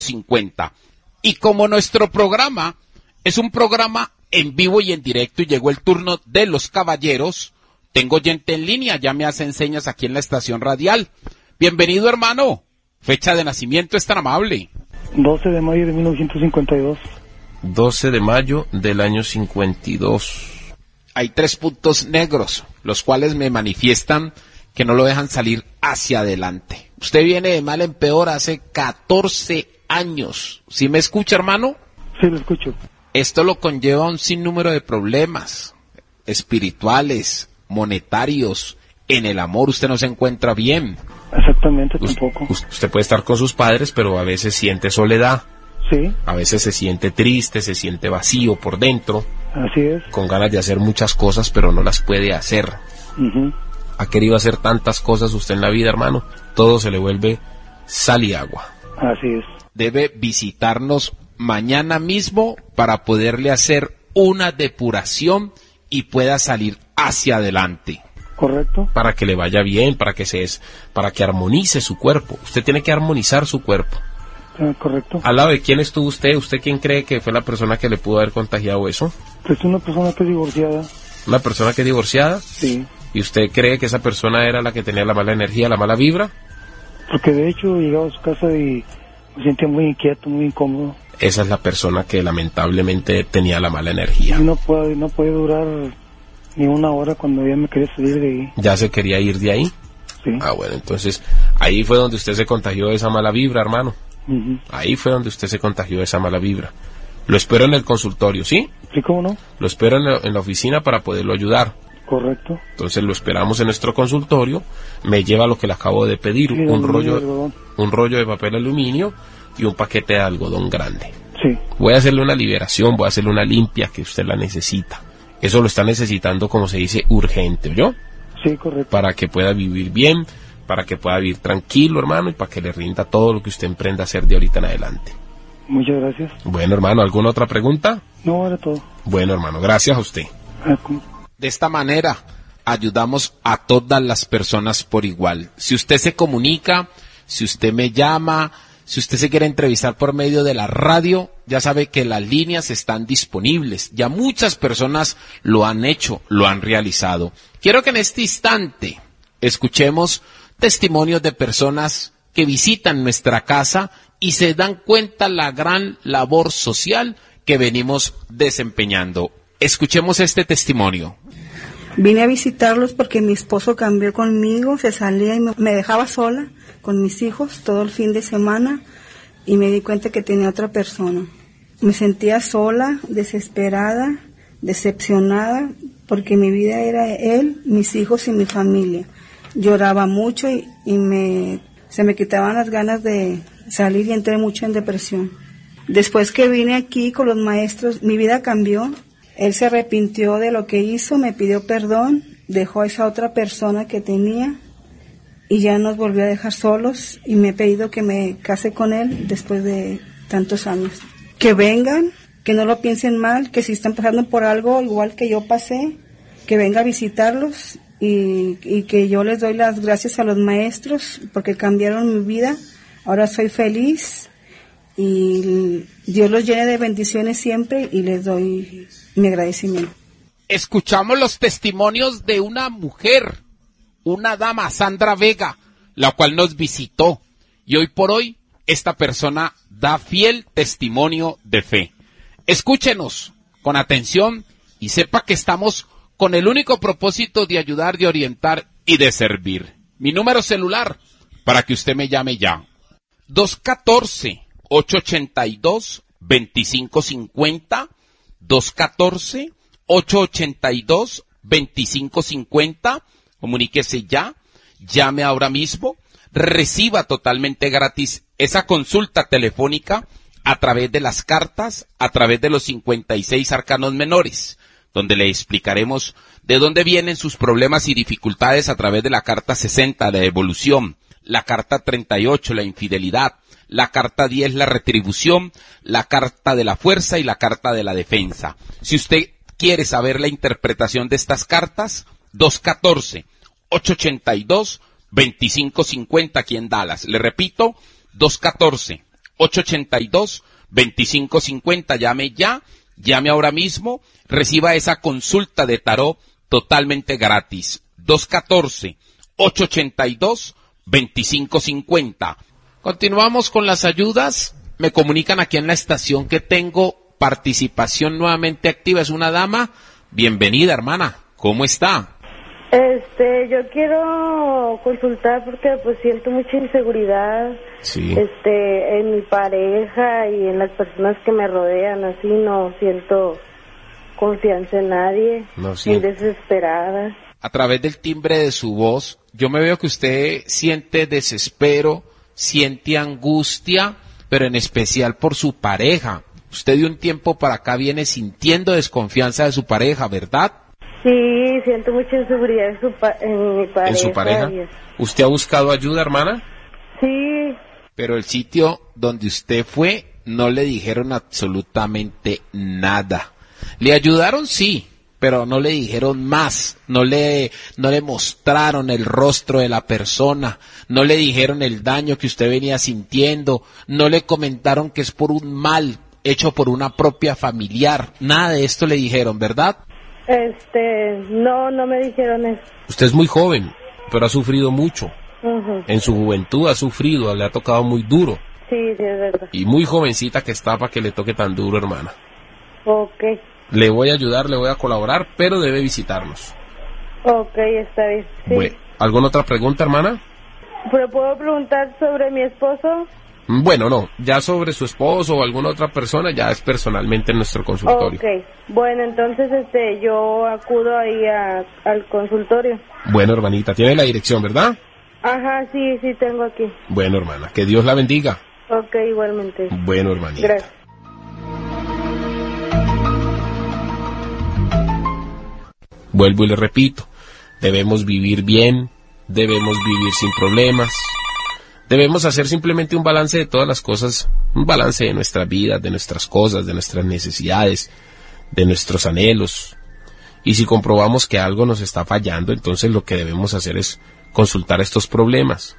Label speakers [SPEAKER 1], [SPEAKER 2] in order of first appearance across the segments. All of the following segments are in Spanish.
[SPEAKER 1] 50. Y como nuestro programa es un programa en vivo y en directo y llegó el turno de los caballeros, tengo oyente en línea, ya me hacen señas aquí en la estación radial. Bienvenido, hermano. Fecha de nacimiento es tan amable.
[SPEAKER 2] 12 de mayo de 1952.
[SPEAKER 3] 12 de mayo del año 52.
[SPEAKER 1] Hay 3 puntos negros, los cuales me manifiestan que no lo dejan salir hacia adelante. Usted viene de mal en peor hace 14 años. ¿Sí me escucha, hermano?
[SPEAKER 2] Sí, lo escucho.
[SPEAKER 1] Esto lo conlleva un sinnúmero de problemas espirituales, monetarios, en el amor usted no se encuentra bien.
[SPEAKER 2] Exactamente, tampoco.
[SPEAKER 3] Usted puede estar con sus padres, pero a veces siente soledad.
[SPEAKER 2] Sí.
[SPEAKER 3] A veces se siente triste, se siente vacío por dentro.
[SPEAKER 2] Así es.
[SPEAKER 3] Con ganas de hacer muchas cosas, pero no las puede hacer.
[SPEAKER 2] Uh-huh.
[SPEAKER 3] Ha querido hacer tantas cosas usted en la vida, hermano. Todo se le vuelve sal y agua.
[SPEAKER 2] Así es.
[SPEAKER 1] Debe visitarnos mañana mismo para poderle hacer una depuración y pueda salir hacia adelante.
[SPEAKER 2] Correcto.
[SPEAKER 3] Para que le vaya bien, para que armonice su cuerpo. Usted tiene que armonizar su cuerpo.
[SPEAKER 2] Correcto.
[SPEAKER 3] ¿Al lado de quién estuvo usted? ¿Usted quién cree que fue la persona que le pudo haber contagiado eso?
[SPEAKER 2] Pues una persona que es divorciada.
[SPEAKER 3] ¿Una persona que es divorciada?
[SPEAKER 2] Sí.
[SPEAKER 3] ¿Y usted cree que esa persona era la que tenía la mala energía, la mala vibra?
[SPEAKER 2] Porque de hecho llegaba a su casa y me sentía muy inquieto, muy incómodo.
[SPEAKER 3] Esa es la persona que lamentablemente tenía la mala energía.
[SPEAKER 2] Y no puede durar ni una hora cuando ya me quería salir de ahí.
[SPEAKER 3] ¿Ya se quería ir de ahí?
[SPEAKER 2] Sí.
[SPEAKER 3] Ah, bueno, entonces ahí fue donde usted se contagió de esa mala vibra, hermano.
[SPEAKER 2] Uh-huh.
[SPEAKER 3] Ahí fue donde usted se contagió de esa mala vibra. Lo espero en el consultorio, ¿sí?
[SPEAKER 2] Sí, ¿cómo no?
[SPEAKER 3] Lo espero en la oficina para poderlo ayudar.
[SPEAKER 2] Correcto.
[SPEAKER 3] Entonces lo esperamos en nuestro consultorio. Me lleva lo que le acabo de pedir,
[SPEAKER 2] Sí,
[SPEAKER 3] un rollo de papel aluminio y un paquete de algodón grande.
[SPEAKER 2] Sí.
[SPEAKER 3] Voy a hacerle una liberación, voy a hacerle una limpia que usted la necesita. Eso lo está necesitando, como se dice, urgente, ¿oyó?
[SPEAKER 2] Sí, correcto.
[SPEAKER 3] Para que pueda vivir bien, para que pueda vivir tranquilo, hermano, y para que le rinda todo lo que usted emprenda a hacer de ahorita en adelante.
[SPEAKER 2] Muchas gracias.
[SPEAKER 3] Bueno, hermano, ¿alguna otra pregunta?
[SPEAKER 2] No, era todo.
[SPEAKER 3] Bueno, hermano, gracias a usted.
[SPEAKER 1] De esta manera ayudamos a todas las personas por igual. Si usted se comunica, si usted me llama, si usted se quiere entrevistar por medio de la radio, ya sabe que las líneas están disponibles. Ya muchas personas lo han hecho, lo han realizado. Quiero que en este instante escuchemos testimonios de personas que visitan nuestra casa y se dan cuenta la gran labor social que venimos desempeñando. Escuchemos este testimonio.
[SPEAKER 4] Vine a visitarlos porque mi esposo cambió conmigo, se salía y me dejaba sola con mis hijos todo el fin de semana y me di cuenta que tenía otra persona. Me sentía sola, desesperada, decepcionada, porque mi vida era él, mis hijos y mi familia. Lloraba mucho y se me quitaban las ganas de salir y entré mucho en depresión. Después que vine aquí con los maestros, mi vida cambió. Él se arrepintió de lo que hizo, me pidió perdón, dejó a esa otra persona que tenía y ya nos volvió a dejar solos y me ha pedido que me case con él después de tantos años. Que vengan, que no lo piensen mal, que si están pasando por algo igual que yo pasé, que venga a visitarlos y que yo les doy las gracias a los maestros porque cambiaron mi vida. Ahora soy feliz y Dios los llene de bendiciones siempre y les doy mi agradecimiento.
[SPEAKER 1] Escuchamos los testimonios de una mujer, una dama, Sandra Vega, la cual nos visitó. Y hoy por hoy, esta persona da fiel testimonio de fe. Escúchenos con atención y sepa que estamos con el único propósito de ayudar, de orientar y de servir. Mi número celular, para que usted me llame ya. 214-882-2550, 214-882-2550, comuníquese ya, llame ahora mismo, reciba totalmente gratis esa consulta telefónica a través de las cartas, a través de los 56 arcanos menores, donde le explicaremos de dónde vienen sus problemas y dificultades a través de la carta 60 de evolución, la carta 38, la infidelidad, la carta 10, la retribución, la carta de la fuerza y la carta de la defensa. Si usted quiere saber la interpretación de estas cartas, 214-882-2550 aquí en Dallas. Le repito, 214 214-882-2550. Llame ya, llame ahora mismo, reciba esa consulta de tarot totalmente gratis. 214-882-2550. Continuamos con las ayudas. Me comunican aquí en la estación que tengo participación nuevamente activa. Es una dama. Bienvenida, hermana. ¿Cómo está?
[SPEAKER 5] Yo quiero consultar porque pues siento mucha inseguridad,
[SPEAKER 3] Sí.
[SPEAKER 5] en mi pareja y en las personas que me rodean, así no siento confianza en nadie,
[SPEAKER 3] No
[SPEAKER 5] estoy
[SPEAKER 3] siento.
[SPEAKER 5] desesperada.
[SPEAKER 1] A través del timbre de su voz, yo me veo que usted siente desespero, siente angustia, pero en especial por su pareja. Usted de un tiempo para acá viene sintiendo desconfianza de su pareja, ¿verdad?
[SPEAKER 5] Sí, siento mucha inseguridad en mi pareja.
[SPEAKER 3] ¿En su pareja?
[SPEAKER 5] y-
[SPEAKER 3] ¿Usted ha buscado ayuda, hermana?
[SPEAKER 5] Sí,
[SPEAKER 1] Pero el sitio donde usted fue no le dijeron absolutamente nada. Le ayudaron, sí, pero no le dijeron más. No le mostraron el rostro de la persona. No le dijeron el daño que usted venía sintiendo. No le comentaron que es por un mal hecho por una propia familiar. Nada de esto le dijeron, ¿verdad?
[SPEAKER 5] no me dijeron eso.
[SPEAKER 3] Usted es muy joven, pero ha sufrido mucho.
[SPEAKER 5] Ujú.
[SPEAKER 3] En su juventud ha sufrido, le ha tocado muy duro.
[SPEAKER 5] Sí, es verdad.
[SPEAKER 3] Y muy jovencita que está para que le toque tan duro, hermana.
[SPEAKER 5] Ok,
[SPEAKER 3] Le voy a ayudar, le voy a colaborar, pero debe visitarnos.
[SPEAKER 5] está bien. Sí.
[SPEAKER 3] Bueno, ¿alguna otra pregunta, hermana?
[SPEAKER 5] ¿Pero puedo preguntar sobre mi esposo?
[SPEAKER 3] Bueno, no, ya sobre su esposo o alguna otra persona ya es personalmente en nuestro consultorio.
[SPEAKER 5] Ok, bueno, entonces yo acudo ahí al consultorio.
[SPEAKER 3] Bueno, hermanita, tiene la dirección, ¿verdad?
[SPEAKER 5] Ajá, sí tengo aquí.
[SPEAKER 3] Bueno, hermana, que Dios la bendiga.
[SPEAKER 5] Ok, igualmente.
[SPEAKER 3] Bueno, hermanita.
[SPEAKER 5] Gracias.
[SPEAKER 3] Vuelvo y le repito, debemos vivir bien, debemos vivir sin problemas, debemos hacer simplemente un balance de todas las cosas, un balance de nuestras vidas, de nuestras cosas, de nuestras necesidades, de nuestros anhelos. Y si comprobamos que algo nos está fallando, entonces lo que debemos hacer es consultar estos problemas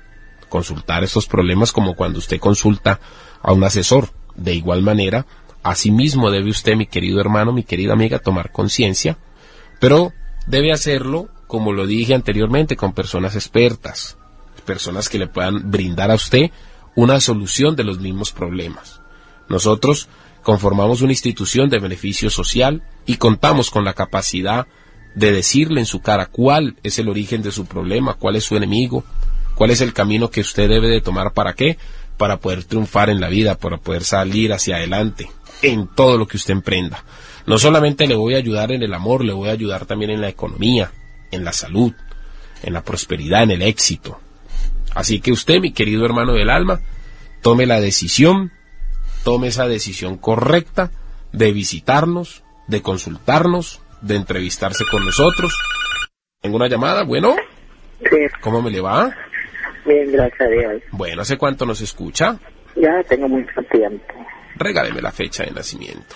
[SPEAKER 3] como cuando usted consulta a un asesor. De igual manera, asimismo debe usted, mi querido hermano, mi querida amiga, tomar conciencia, pero debe hacerlo, como lo dije anteriormente, con personas expertas, personas que le puedan brindar a usted una solución de los mismos problemas. Nosotros conformamos una institución de beneficio social y contamos con la capacidad de decirle en su cara cuál es el origen de su problema, cuál es su enemigo, cuál es el camino que usted debe de tomar. ¿Para qué? Para poder triunfar en la vida, para poder salir hacia adelante en todo lo que usted emprenda. No solamente le voy a ayudar en el amor, le voy a ayudar también en la economía, en la salud, en la prosperidad, en el éxito. Así que usted, mi querido hermano del alma, tome la decisión, tome esa decisión correcta de visitarnos, de consultarnos, de entrevistarse con nosotros. Tengo una llamada, bueno,
[SPEAKER 6] Sí,
[SPEAKER 3] ¿cómo me le va?
[SPEAKER 6] bien, gracias a Dios.
[SPEAKER 3] Bueno, ¿hace cuánto nos escucha?
[SPEAKER 6] Ya tengo mucho tiempo.
[SPEAKER 3] Regáleme la fecha de nacimiento.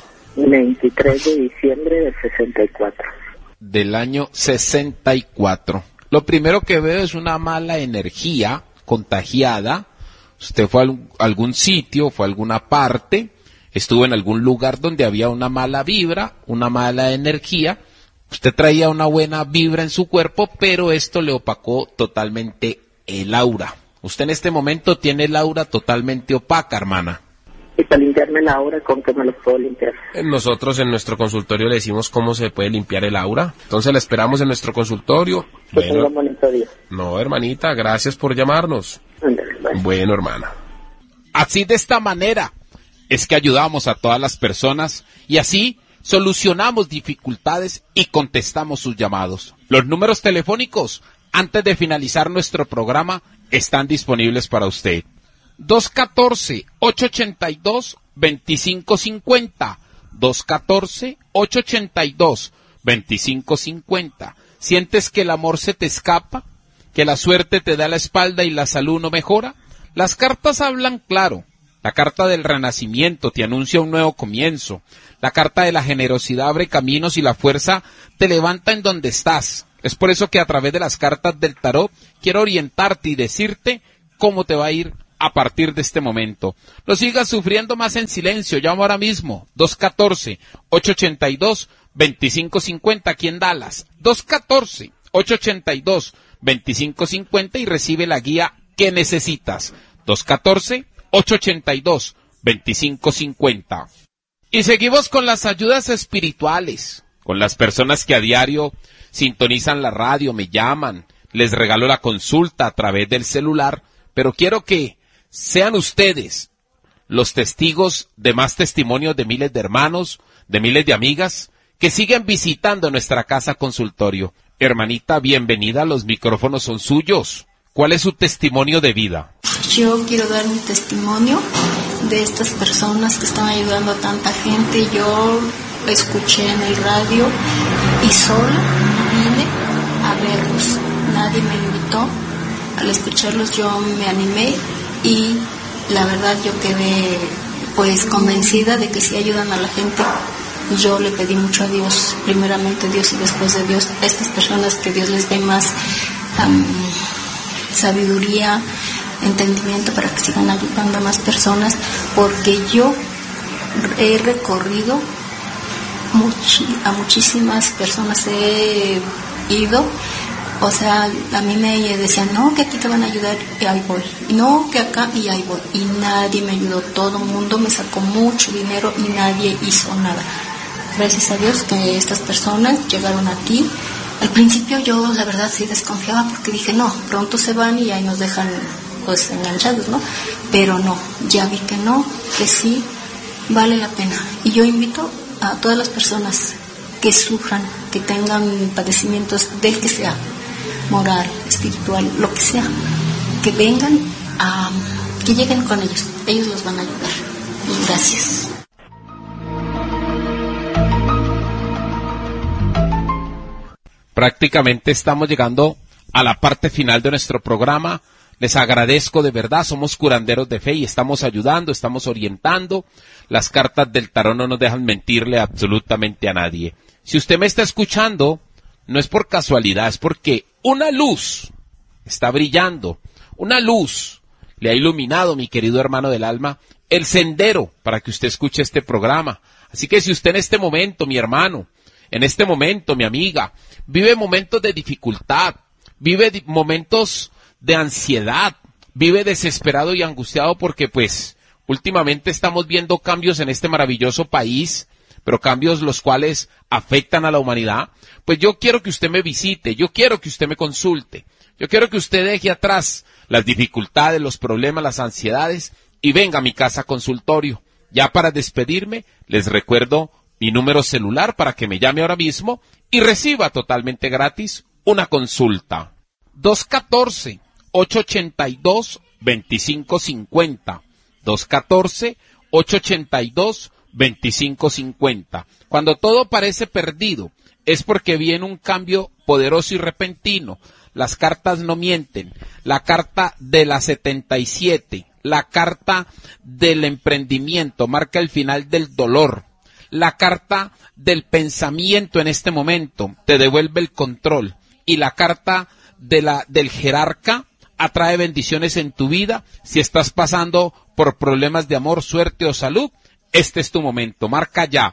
[SPEAKER 6] 23 de diciembre del 64.
[SPEAKER 1] Del año 64. Lo primero que veo es una mala energía contagiada. Usted fue a algún sitio, fue a alguna parte, estuvo en algún lugar donde había una mala vibra, una mala energía. Usted traía una buena vibra en su cuerpo, pero esto le opacó totalmente el aura. Usted en este momento tiene el aura totalmente opaca, hermana.
[SPEAKER 6] Y para limpiarme la aura, ¿con qué me lo puedo limpiar?
[SPEAKER 3] Nosotros en nuestro consultorio le decimos cómo se puede limpiar el aura. Entonces la esperamos en nuestro consultorio.
[SPEAKER 6] Que tenga un bonito día.
[SPEAKER 3] No, hermanita, gracias por llamarnos.
[SPEAKER 6] Ándale, bye.
[SPEAKER 3] Bueno, hermana.
[SPEAKER 1] Así de esta manera es que ayudamos a todas las personas y así solucionamos dificultades y contestamos sus llamados. Los números telefónicos antes de finalizar nuestro programa están disponibles para usted. 214-882-2550. 214-882-2550. ¿Sientes que el amor se te escapa? ¿Que la suerte te da la espalda y la salud no mejora? Las cartas hablan claro. La carta del renacimiento te anuncia un nuevo comienzo. La carta de la generosidad abre caminos y la fuerza te levanta en donde estás. Es por eso que a través de las cartas del tarot quiero orientarte y decirte cómo te va a ir a partir de este momento. No sigas sufriendo más en silencio. Llamo ahora mismo 214-882-2550 aquí en Dallas. 214-882-2550 y recibe la guía que necesitas. 214-882-2550. Y seguimos con las ayudas espirituales, con las personas que a diario sintonizan la radio, me llaman, les regalo la consulta a través del celular, pero quiero que sean ustedes los testigos de más testimonios de miles de hermanos, de miles de amigas, que siguen visitando nuestra casa consultorio. Hermanita, bienvenida, los micrófonos son suyos. ¿Cuál es su testimonio de vida?
[SPEAKER 7] Yo quiero dar mi testimonio de estas personas que están ayudando a tanta gente. Yo escuché en el radio y sola vine a verlos. Nadie me invitó. Al escucharlos yo me animé y la verdad yo quedé pues convencida de que si ayudan a la gente. Yo le pedí mucho a Dios, primeramente Dios y después de Dios, a estas personas que Dios les dé más sabiduría, entendimiento para que sigan ayudando a más personas, porque yo he recorrido a muchísimas personas, he ido, o sea, a mí me decían, no, que aquí te van a ayudar, y ahí voy, no, que acá, y ahí voy, y nadie me ayudó, todo el mundo me sacó mucho dinero y nadie hizo nada. Gracias a Dios que estas personas llegaron aquí. Al principio yo la verdad sí desconfiaba porque dije, no, pronto se van y ahí nos dejan pues enganchados, ¿no? Pero no, ya vi que no, que sí, vale la pena. Y yo invito a todas las personas que sufran, que tengan padecimientos del que sea, moral, espiritual, lo que sea, que vengan, que lleguen con ellos los van a ayudar. Y gracias.
[SPEAKER 1] Prácticamente estamos llegando a la parte final de nuestro programa. Les agradezco de verdad, somos curanderos de fe y estamos ayudando, estamos orientando. Las cartas del tarot no nos dejan mentirle absolutamente a nadie. Si usted me está escuchando, no es por casualidad, es porque una luz está brillando, una luz le ha iluminado, mi querido hermano del alma, el sendero para que usted escuche este programa. Así que si usted en este momento, mi hermano, en este momento, mi amiga, vive momentos de dificultad, vive momentos de ansiedad, vive desesperado y angustiado porque pues últimamente estamos viendo cambios en este maravilloso país, pero cambios los cuales afectan a la humanidad, pues yo quiero que usted me visite, yo quiero que usted me consulte, yo quiero que usted deje atrás las dificultades, los problemas, las ansiedades y venga a mi casa consultorio. Ya para despedirme, les recuerdo mi número celular para que me llame ahora mismo y reciba totalmente gratis una consulta. 214-882-2550. 214-882-2550. Cuando todo parece perdido, es porque viene un cambio poderoso y repentino. Las cartas no mienten. La carta de la 77, la carta del emprendimiento, marca el final del dolor. La carta del pensamiento en este momento te devuelve el control y la carta del jerarca atrae bendiciones en tu vida. Si estás pasando por problemas de amor, suerte o salud, este es tu momento. Marca ya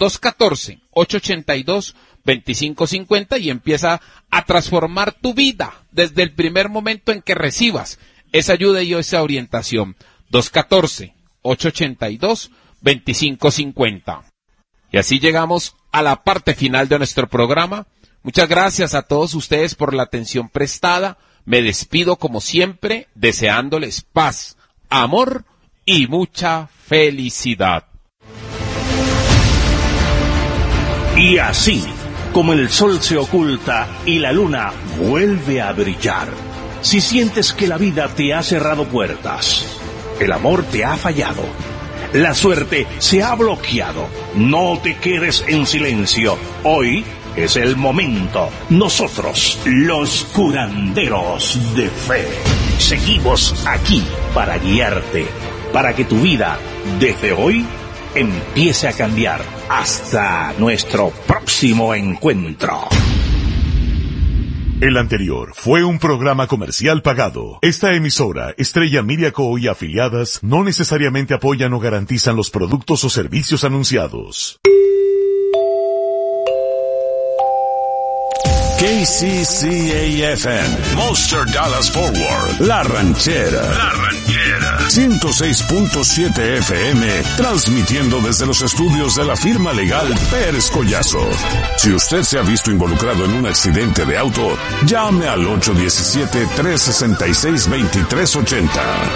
[SPEAKER 1] 214-882-2550 y empieza a transformar tu vida desde el primer momento en que recibas esa ayuda y esa orientación. 214-882-2550. Y así llegamos a la parte final de nuestro programa. Muchas gracias a todos ustedes por la atención prestada. Me despido como siempre, deseándoles paz, amor y mucha felicidad.
[SPEAKER 8] Y así, como el sol se oculta y la luna vuelve a brillar, si sientes que la vida te ha cerrado puertas, el amor te ha fallado, la suerte se ha bloqueado, no te quedes en silencio. Hoy es el momento. Nosotros, los curanderos de fe, seguimos aquí para guiarte, para que tu vida, desde hoy, empiece a cambiar. Hasta nuestro próximo encuentro.
[SPEAKER 9] El anterior fue un programa comercial pagado. Esta emisora, Estrella Media Co. y afiliadas, no necesariamente apoyan o garantizan los productos o servicios anunciados.
[SPEAKER 8] KCCA-FM, Monster Dallas Forward, La Ranchera, 106.7 FM, transmitiendo desde los estudios de la firma legal Pérez Collazo. Si usted se ha visto involucrado en un accidente de auto, llame al 817-366-2380.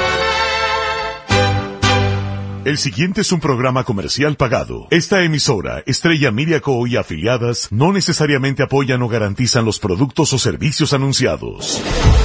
[SPEAKER 9] El siguiente es un programa comercial pagado. Esta emisora, Estrella Media Co. y afiliadas, no necesariamente apoyan o garantizan los productos o servicios anunciados.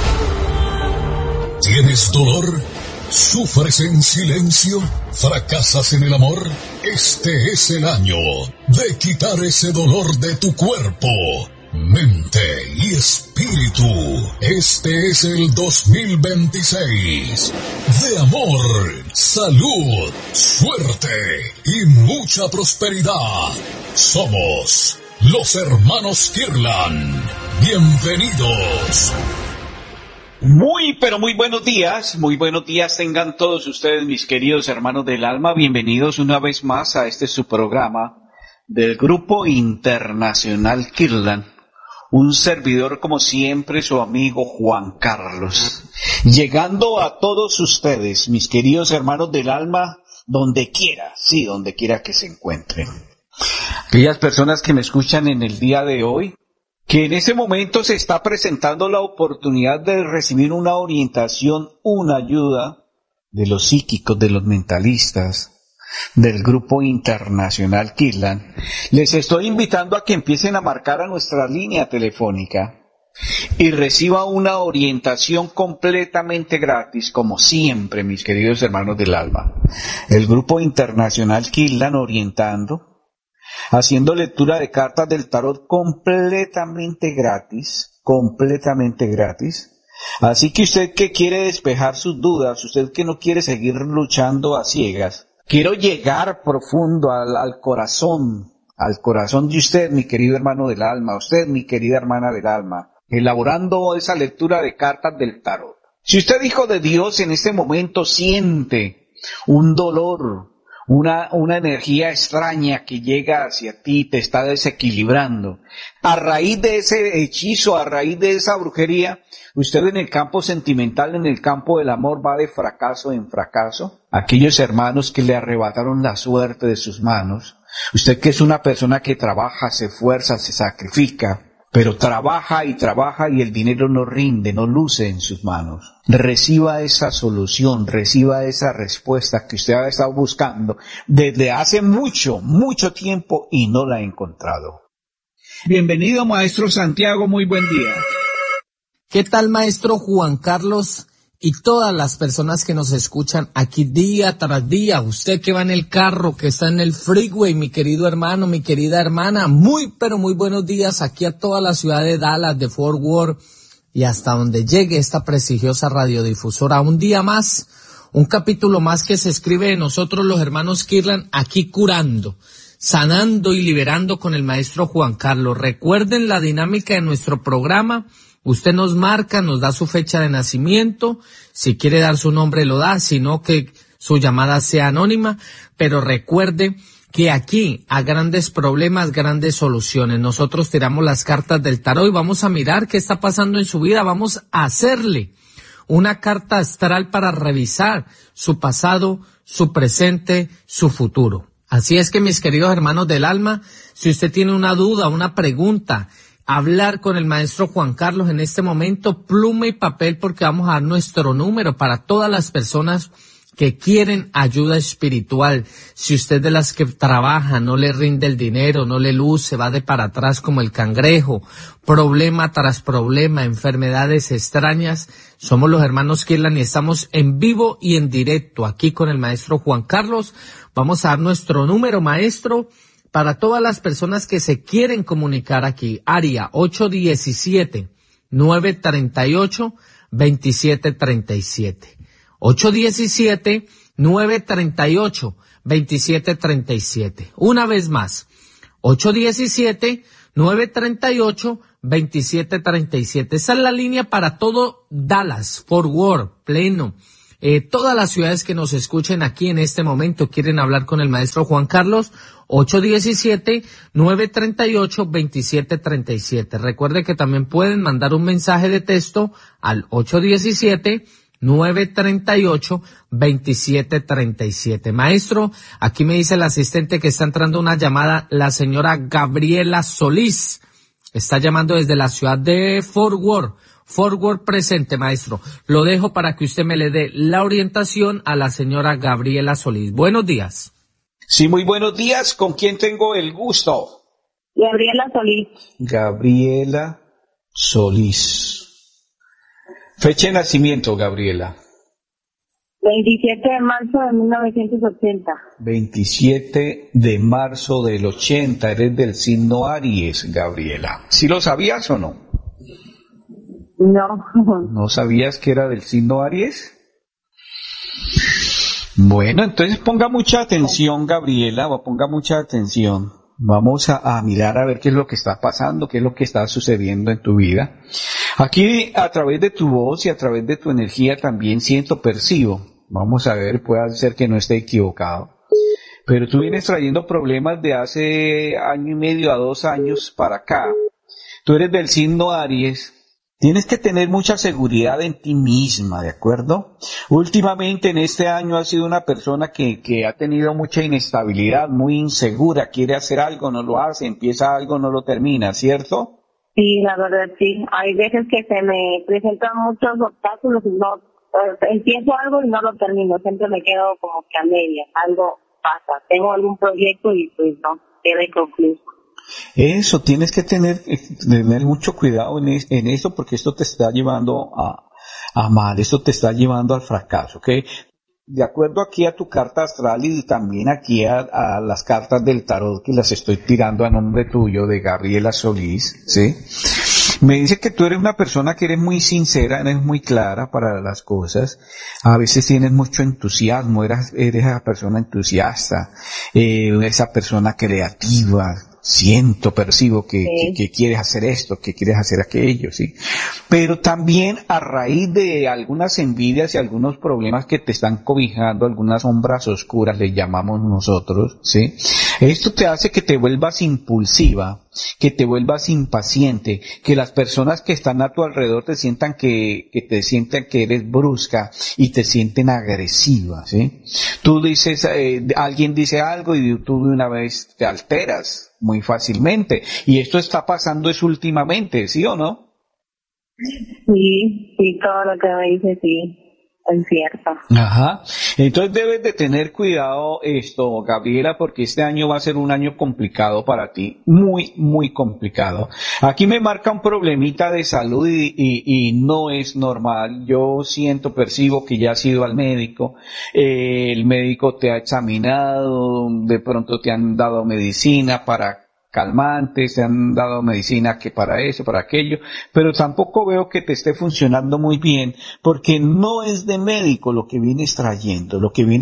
[SPEAKER 10] ¿Tienes dolor? ¿Sufres en silencio? ¿Fracasas en el amor? Este es el año de quitar ese dolor de tu cuerpo, mente y espíritu. Este es el 2026 de amor, salud, suerte y mucha prosperidad. Somos los hermanos Kirlan. Bienvenidos.
[SPEAKER 11] Muy, pero muy buenos días tengan todos ustedes, mis queridos hermanos del alma. Bienvenidos una vez más a este su programa del Grupo Internacional Kirlan. Un servidor, como siempre, su amigo Juan Carlos. Llegando a todos ustedes, mis queridos hermanos del alma, donde quiera que se encuentren. Aquellas personas que me escuchan en el día de hoy, que en ese momento se está presentando la oportunidad de recibir una orientación, una ayuda de los psíquicos, de los mentalistas, del Grupo Internacional Kirlan, les estoy invitando a que empiecen a marcar a nuestra línea telefónica y reciba una orientación completamente gratis, como siempre, mis queridos hermanos del alma. El Grupo Internacional Kirlan orientando, haciendo lectura de cartas del tarot completamente gratis. Así que usted que quiere despejar sus dudas, usted que no quiere seguir luchando a ciegas, quiero llegar profundo al corazón de usted, mi querido hermano del alma, usted, mi querida hermana del alma, elaborando esa lectura de cartas del tarot. Si usted, hijo de Dios, en este momento siente un dolor, una energía extraña que llega hacia ti, te está desequilibrando, a raíz de ese hechizo, a raíz de esa brujería, usted en el campo sentimental, en el campo del amor, va de fracaso en fracaso. Aquellos hermanos que le arrebataron la suerte de sus manos, usted que es una persona que trabaja, se esfuerza, se sacrifica, pero trabaja y el dinero no rinde, no luce en sus manos. Reciba esa solución, reciba esa respuesta que usted ha estado buscando desde hace mucho tiempo y no la ha encontrado. Bienvenido, maestro Santiago, muy buen día.
[SPEAKER 12] ¿Qué tal, maestro Juan Carlos y todas las personas que nos escuchan aquí día tras día? Usted que va en el carro, que está en el freeway, mi querido hermano, mi querida hermana, muy pero muy buenos días aquí a toda la ciudad de Dallas, de Fort Worth y hasta donde llegue esta prestigiosa radiodifusora. Un día más, un capítulo más que se escribe de nosotros los hermanos Kirlan, aquí curando, sanando y liberando con el maestro Juan Carlos. Recuerden la dinámica de nuestro programa. Usted nos marca, nos da su fecha de nacimiento, si quiere dar su nombre lo da, sino que su llamada sea anónima, pero recuerde que aquí a grandes problemas, grandes soluciones. Nosotros tiramos las cartas del tarot y vamos a mirar qué está pasando en su vida, vamos a hacerle una carta astral para revisar su pasado, su presente, su futuro. Así es que, mis queridos hermanos del alma, si usted tiene una duda, una pregunta, hablar con el maestro Juan Carlos en este momento, pluma y papel, porque vamos a dar nuestro número para todas las personas que quieren ayuda espiritual. Si usted de las que trabaja, no le rinde el dinero, no le luce, va de para atrás como el cangrejo, problema tras problema, enfermedades extrañas, somos los hermanos Kirlan y estamos en vivo y en directo aquí con el maestro Juan Carlos. Vamos a dar nuestro número, maestro, para todas las personas que se quieren comunicar aquí. Área 817-938-2737. 817-938-2737. Una vez más, 817-938-2737. 2737. Esa es la línea para todo Dallas, Fort Worth, Plano. Todas las ciudades que nos escuchen aquí en este momento quieren hablar con el maestro Juan Carlos, 817-938-2737. Recuerde que también pueden mandar un mensaje de texto al 817-938-2737. Maestro, aquí me dice el asistente que está entrando una llamada, la señora Gabriela Solís. Está llamando desde la ciudad de Fort Worth. Fort Worth presente, maestro. Lo dejo para que usted me le dé la orientación a la señora Gabriela Solís. Buenos días.
[SPEAKER 11] Sí, muy buenos días. ¿Con quién tengo el gusto?
[SPEAKER 5] Gabriela Solís.
[SPEAKER 11] Gabriela Solís. Fecha de nacimiento, Gabriela.
[SPEAKER 5] 27 de marzo de 1980.
[SPEAKER 11] 27 de marzo del 80. Eres del signo Aries, Gabriela. ¿Sí lo sabías o no?
[SPEAKER 5] No.
[SPEAKER 11] ¿No sabías que era del signo Aries? Bueno, entonces ponga mucha atención, Gabriela, ponga mucha atención. Vamos a mirar a ver qué es lo que está pasando, qué es lo que está sucediendo en tu vida. Aquí, a través de tu voz y a través de tu energía también percibo. Vamos a ver, puede ser que no esté equivocado. Pero tú vienes trayendo problemas de hace año y medio a 2 años para acá. Tú eres del signo Aries. Tienes que tener mucha seguridad en ti misma, ¿de acuerdo? Últimamente en este año has sido una persona que ha tenido mucha inestabilidad, muy insegura, quiere hacer algo, no lo hace, empieza algo, no lo termina, ¿cierto?
[SPEAKER 5] Sí, la verdad sí. Hay veces que se me presentan muchos obstáculos y no empiezo algo y no lo termino, siempre me quedo como que a medias, algo pasa, tengo algún proyecto y pues no, queda inconcluso.
[SPEAKER 11] Eso, tienes que tener mucho cuidado en eso porque esto te está llevando a mal, esto te está llevando al fracaso, ¿ok? De acuerdo aquí a tu carta astral y también aquí a las cartas del tarot que las estoy tirando a nombre tuyo de Gabriela Solís, ¿sí? Me dice que tú eres una persona que eres muy sincera, eres muy clara para las cosas, a veces tienes mucho entusiasmo, eres esa persona entusiasta, esa persona creativa, percibo que quieres hacer esto, que quieres hacer aquello, ¿sí? Pero también a raíz de algunas envidias y algunos problemas que te están cobijando, algunas sombras oscuras, le llamamos nosotros, ¿sí? Esto te hace que te vuelvas impulsiva, que te vuelvas impaciente, que las personas que están a tu alrededor te sientan que eres brusca y te sienten agresiva, ¿sí? Tú dices, alguien dice algo y tú de una vez te alteras muy fácilmente. Y esto está pasando últimamente, ¿sí o no?
[SPEAKER 5] Sí, todo lo que me dice sí. Es cierto.
[SPEAKER 11] Ajá. Entonces debes de tener cuidado Gabriela, porque este año va a ser un año complicado para ti, muy, muy complicado. Aquí me marca un problemita de salud y no es normal. Yo percibo que ya has ido al médico, el médico te ha examinado, de pronto te han dado medicina para calmantes, te han dado medicina que para eso, para aquello, pero tampoco veo que te esté funcionando muy bien, porque no es de médico lo que vienes trayendo.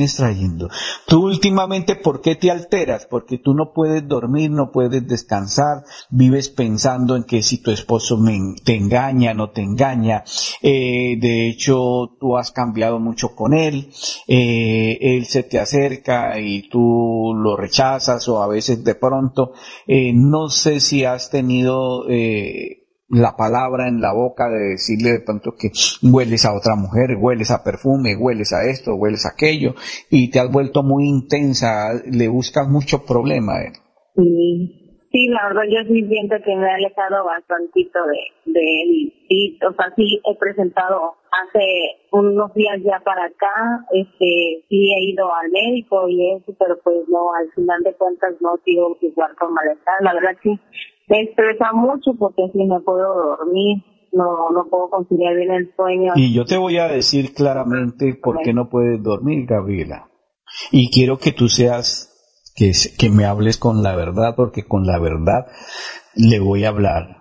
[SPEAKER 11] Tú últimamente, ¿por qué te alteras? Porque tú no puedes dormir, no puedes descansar, vives pensando en que si tu esposo te engaña, no te engaña, de hecho tú has cambiado mucho con él, él se te acerca y tú lo rechazas o a veces de pronto, no sé si has tenido la palabra en la boca de decirle de pronto que hueles a otra mujer, hueles a perfume, hueles a esto, hueles a aquello, y te has vuelto muy intensa, le buscas mucho problema a él.
[SPEAKER 5] Sí, la verdad yo sí siento que me he alejado bastantito de él. Sí, o sea, sí he presentado hace unos días ya para acá, sí he ido al médico y eso, pero pues no, al final de cuentas no sigo igual con malestar. La verdad sí me estresa mucho porque sí no puedo dormir, no puedo conciliar bien el sueño.
[SPEAKER 11] Y yo te voy a decir claramente por qué no puedes dormir, Gabriela. Y quiero que tú que me hables con la verdad, porque con la verdad le voy a hablar.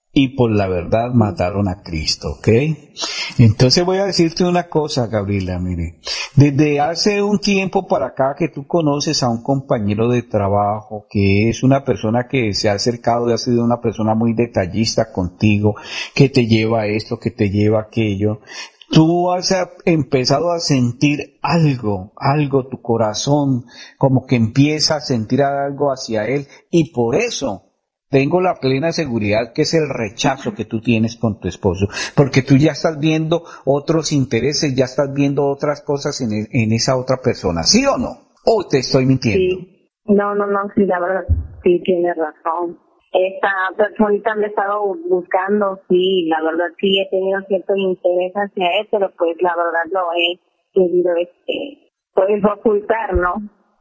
[SPEAKER 11] y por la verdad mataron a Cristo, ¿ok? Entonces voy a decirte una cosa, Gabriela, mire, desde hace un tiempo para acá que tú conoces a un compañero de trabajo que es una persona que se ha acercado y ha sido una persona muy detallista contigo, que te lleva esto, que te lleva aquello, tú has empezado a sentir algo, tu corazón como que empieza a sentir algo hacia él, y por eso tengo la plena seguridad que es el rechazo que tú tienes con tu esposo, porque tú ya estás viendo otros intereses, ya estás viendo otras cosas en esa otra persona, ¿sí o no? ¿O te estoy mintiendo?
[SPEAKER 5] Sí, no, sí, la verdad, sí, tienes razón. Esta personita me he estado buscando, sí, la verdad sí he tenido cierto interés hacia él, pero pues la verdad lo he querido, pues ocultar, ¿no?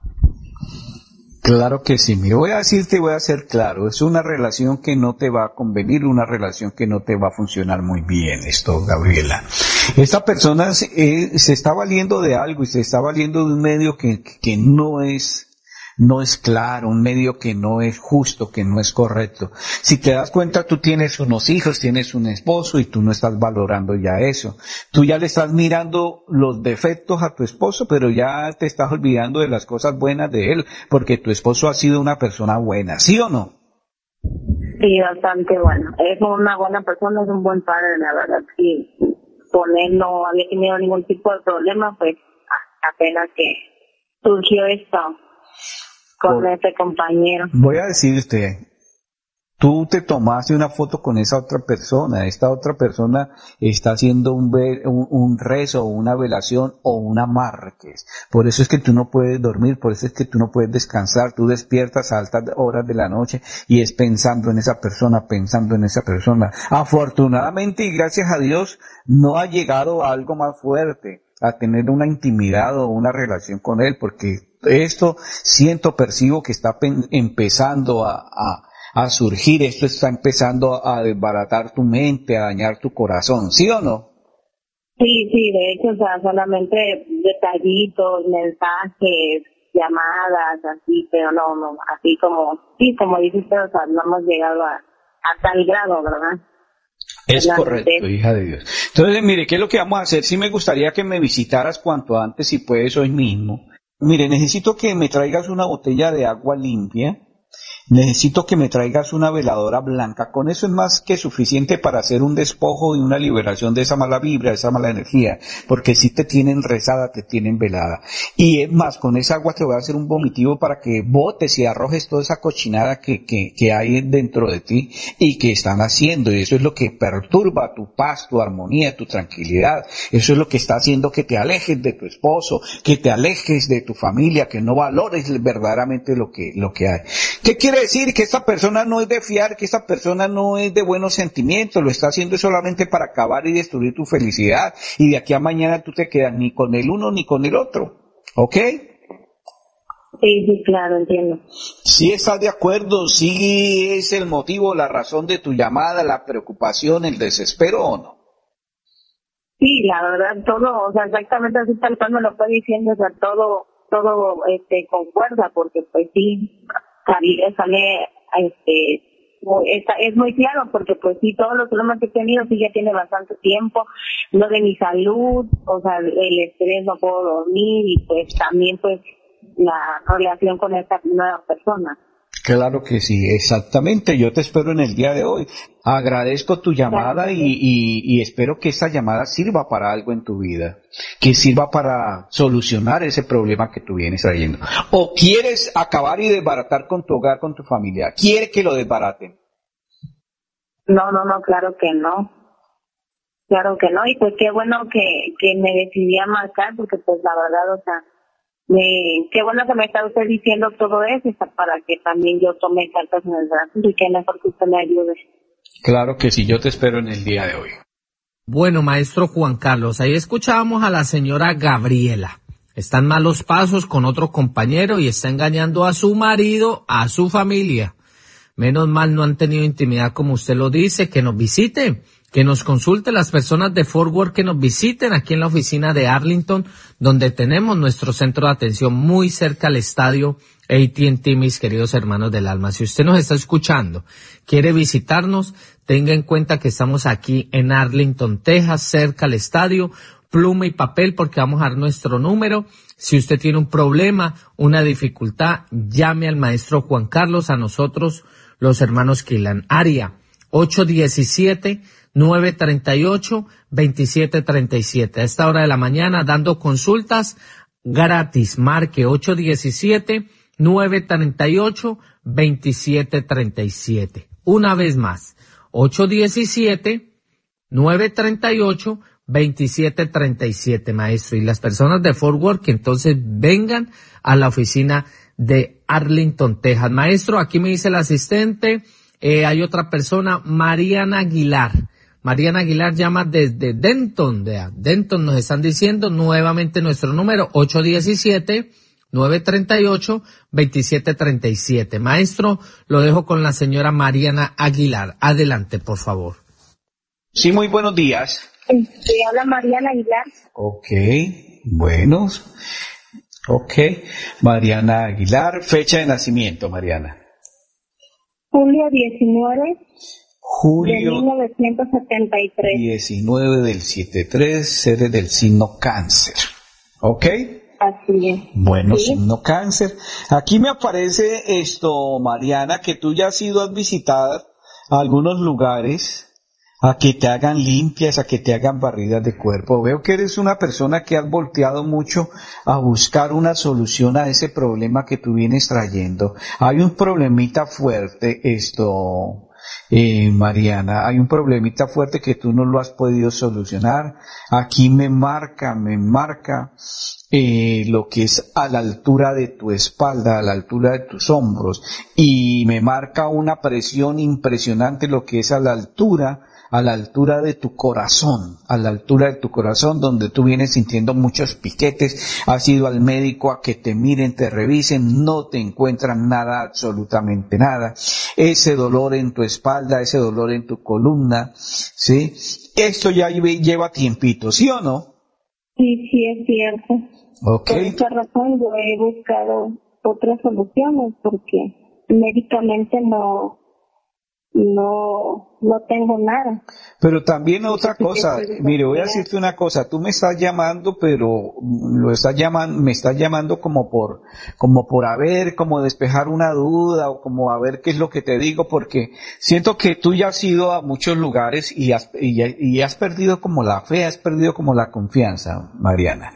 [SPEAKER 11] Claro que sí, mira, voy a decirte, voy a ser claro, es una relación que no te va a convenir, una relación que no te va a funcionar muy bien esto, Gabriela. Esta persona se está valiendo de algo y se está valiendo de un medio que no es claro, un medio que no es justo, que no es correcto. Si te das cuenta, tú tienes unos hijos, tienes un esposo y tú no estás valorando ya eso. Tú ya le estás mirando los defectos a tu esposo, pero ya te estás olvidando de las cosas buenas de él, porque tu esposo ha sido una persona buena, ¿sí o no?
[SPEAKER 5] Sí, bastante bueno. Es una buena persona, es un buen padre, la verdad. Sí, con él no había tenido ningún tipo de problema, pues apenas que surgió esto con ese compañero.
[SPEAKER 11] Voy a decirte, tú te tomaste una foto con esa otra persona, esta otra persona está haciendo un rezo, una velación o un amarques. Por eso es que tú no puedes dormir, por eso es que tú no puedes descansar, tú despiertas a altas horas de la noche y es pensando en esa persona, Afortunadamente y gracias a Dios no ha llegado a algo más fuerte, a tener una intimidad o una relación con él, porque esto percibo que está empezando a surgir, esto está empezando a desbaratar tu mente, a dañar tu corazón, ¿sí o no?
[SPEAKER 5] Sí, de hecho, o sea, solamente detallitos, mensajes, llamadas, así, pero no, así como dices, o sea, no hemos llegado a tal grado, ¿verdad?
[SPEAKER 11] Es correcto, hija de Dios. Entonces, mire, ¿qué es lo que vamos a hacer? Sí me gustaría que me visitaras cuanto antes, si puedes hoy mismo. Mire, necesito que me traigas una botella de agua limpia, necesito que me traigas una veladora blanca, con eso es más que suficiente para hacer un despojo y una liberación de esa mala vibra, de esa mala energía, porque si te tienen rezada, te tienen velada. Y es más, con esa agua te voy a hacer un vomitivo para que botes y arrojes toda esa cochinada que hay dentro de ti y que están haciendo, y eso es lo que perturba tu paz, tu armonía, tu tranquilidad. Eso es lo que está haciendo que te alejes de tu esposo, que te alejes de tu familia, que no valores verdaderamente lo que hay. ¿Qué quiere decir? Que esta persona no es de fiar, que esta persona no es de buenos sentimientos, lo está haciendo solamente para acabar y destruir tu felicidad, y de aquí a mañana tú te quedas ni con el uno ni con el otro, ¿ok?
[SPEAKER 5] Sí, claro, entiendo.
[SPEAKER 11] ¿Sí estás de acuerdo? ¿Sí es el motivo, la razón de tu llamada, la preocupación, el desespero o no?
[SPEAKER 5] Sí, la verdad, todo, o sea, exactamente así tal cual me lo fue diciendo, o sea, todo concuerda, porque pues sí, es muy claro, porque pues sí, todos los problemas que he tenido sí ya tiene bastante tiempo, lo de mi salud, o sea, el estrés, no puedo dormir, y pues también pues la relación con esta nueva persona.
[SPEAKER 11] Claro que sí, exactamente. Yo te espero en el día de hoy. Agradezco tu llamada y espero que esta llamada sirva para algo en tu vida, que sirva para solucionar ese problema que tú vienes trayendo. ¿O quieres acabar y desbaratar con tu hogar, con tu familia? ¿Quiere que lo desbaraten?
[SPEAKER 5] No, claro que no. Claro que no, y pues qué bueno que me decidí a marcar, porque pues la verdad, o sea, qué bueno que me está usted diciendo todo eso, para que también yo tome cartas en el brazo, y que mejor que usted me ayude.
[SPEAKER 11] Claro que sí, yo te espero en el día de hoy.
[SPEAKER 12] Bueno, maestro Juan Carlos, ahí escuchábamos a la señora Gabriela. Está en malos pasos con otro compañero y está engañando a su marido, a su familia. Menos mal no han tenido intimidad como usted lo dice, que nos visite que nos consulte, las personas de Fort Worth que nos visiten aquí en la oficina de Arlington, donde tenemos nuestro centro de atención muy cerca al estadio AT&T, mis queridos hermanos del alma. Si usted nos está escuchando, quiere visitarnos, tenga en cuenta que estamos aquí en Arlington, Texas, cerca al estadio. Pluma y papel porque vamos a dar nuestro número. Si usted tiene un problema, una dificultad, llame al maestro Juan Carlos, a nosotros, los hermanos Quilan. Área 817-938-2737. A esta hora de la mañana, dando consultas gratis. Marque 817-938-2737. Una vez más, 817-938-2737, maestro. Y las personas de Fort Worth que entonces vengan a la oficina de Arlington, Texas. Maestro, aquí me dice el asistente, hay otra persona, Mariana Aguilar. Mariana Aguilar llama desde Denton. Denton nos están diciendo nuevamente nuestro número, 817-938-2737. Maestro, lo dejo con la señora Mariana Aguilar. Adelante, por favor.
[SPEAKER 11] Sí, muy buenos días.
[SPEAKER 5] Habla Mariana Aguilar.
[SPEAKER 11] Ok, buenos. Ok, Mariana Aguilar, fecha de nacimiento, Mariana.
[SPEAKER 5] Julio 19
[SPEAKER 11] Julio
[SPEAKER 5] de 1973.
[SPEAKER 11] 19 del 73, eres del signo Cáncer. ¿Ok?
[SPEAKER 5] Así es.
[SPEAKER 11] Bueno,
[SPEAKER 5] ¿sí?
[SPEAKER 11] Signo Cáncer. Aquí me aparece esto, Mariana, que tú ya has ido a visitar a algunos lugares a que te hagan limpias, a que te hagan barridas de cuerpo. Veo que eres una persona que has volteado mucho a buscar una solución a ese problema que tú vienes trayendo. Hay un problemita fuerte, Mariana, hay un problemita fuerte que tú no lo has podido solucionar. Aquí me marca lo que es a la altura de tu espalda, a la altura de tus hombros, y me marca una presión impresionante lo que es a la altura de tu corazón, donde tú vienes sintiendo muchos piquetes, has ido al médico a que te miren, te revisen, no te encuentran nada, absolutamente nada, ese dolor en tu espalda, ese dolor en tu columna, ¿sí? Esto ya lleva tiempito, ¿sí o no?
[SPEAKER 5] Sí, es cierto.
[SPEAKER 11] Okay.
[SPEAKER 5] Por esa razón yo he buscado otras soluciones porque médicamente no tengo nada.
[SPEAKER 11] Pero también otra cosa, mire, voy a decirte una cosa, tú me estás llamando, pero me estás llamando como por despejar una duda, o como a ver qué es lo que te digo, porque siento que tú ya has ido a muchos lugares y has perdido como la fe, has perdido como la confianza, Mariana.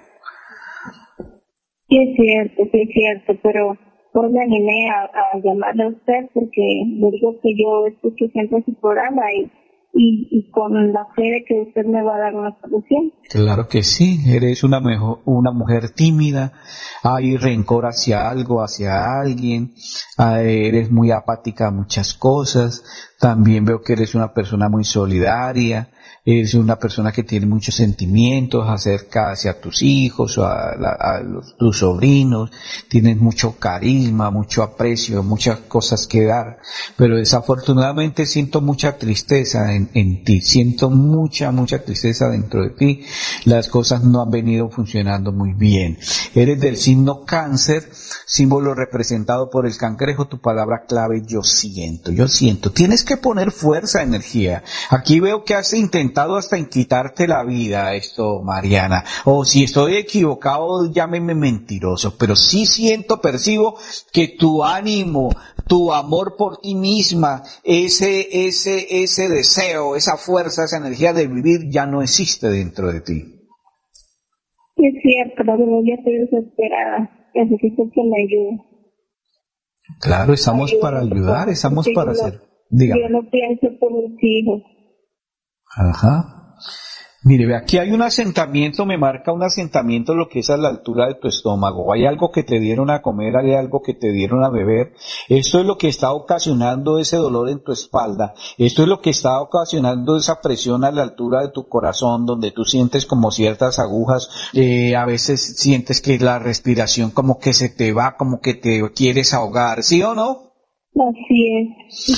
[SPEAKER 5] Sí es cierto, pero pues me animé a llamarle a usted porque le digo que yo escucho siempre su programa y con la fe de que usted me va a dar una solución.
[SPEAKER 11] Claro que sí, eres una mujer tímida, hay rencor hacia algo, hacia alguien, eres muy apática a muchas cosas, también veo que eres una persona muy solidaria, eres una persona que tiene muchos sentimientos hacia tus hijos o tus sobrinos, tienes mucho carisma, mucho aprecio, muchas cosas que dar, pero desafortunadamente siento mucha tristeza en ti, siento mucha tristeza dentro de ti, las cosas no han venido funcionando muy bien. Eres del signo Cáncer, símbolo representado por el cangrejo, tu palabra clave, yo siento, tienes que poner fuerza, energía. Aquí veo que has intentado hasta en quitarte la vida, Mariana, o si estoy equivocado, llámeme mentiroso, pero sí percibo que tu ánimo, tu amor por ti misma, ese deseo, esa fuerza, esa energía de vivir ya no existe dentro de ti.
[SPEAKER 5] Sí es cierto, pero yo estoy desesperada, necesito que me ayude.
[SPEAKER 11] Claro, estamos para ayudar, estamos para hacer. Dígame.
[SPEAKER 5] Yo no pienso por mis hijos.
[SPEAKER 11] Ajá. Mire, ve, aquí hay un asentamiento, me marca un asentamiento lo que es a la altura de tu estómago. Hay algo que te dieron a comer, hay algo que te dieron a beber. Esto es lo que está ocasionando ese dolor en tu espalda. Esto es lo que está ocasionando esa presión a la altura de tu corazón, donde tú sientes como ciertas agujas. A veces sientes que la respiración como que se te va, como que te quieres ahogar, ¿sí o no?
[SPEAKER 5] Así es.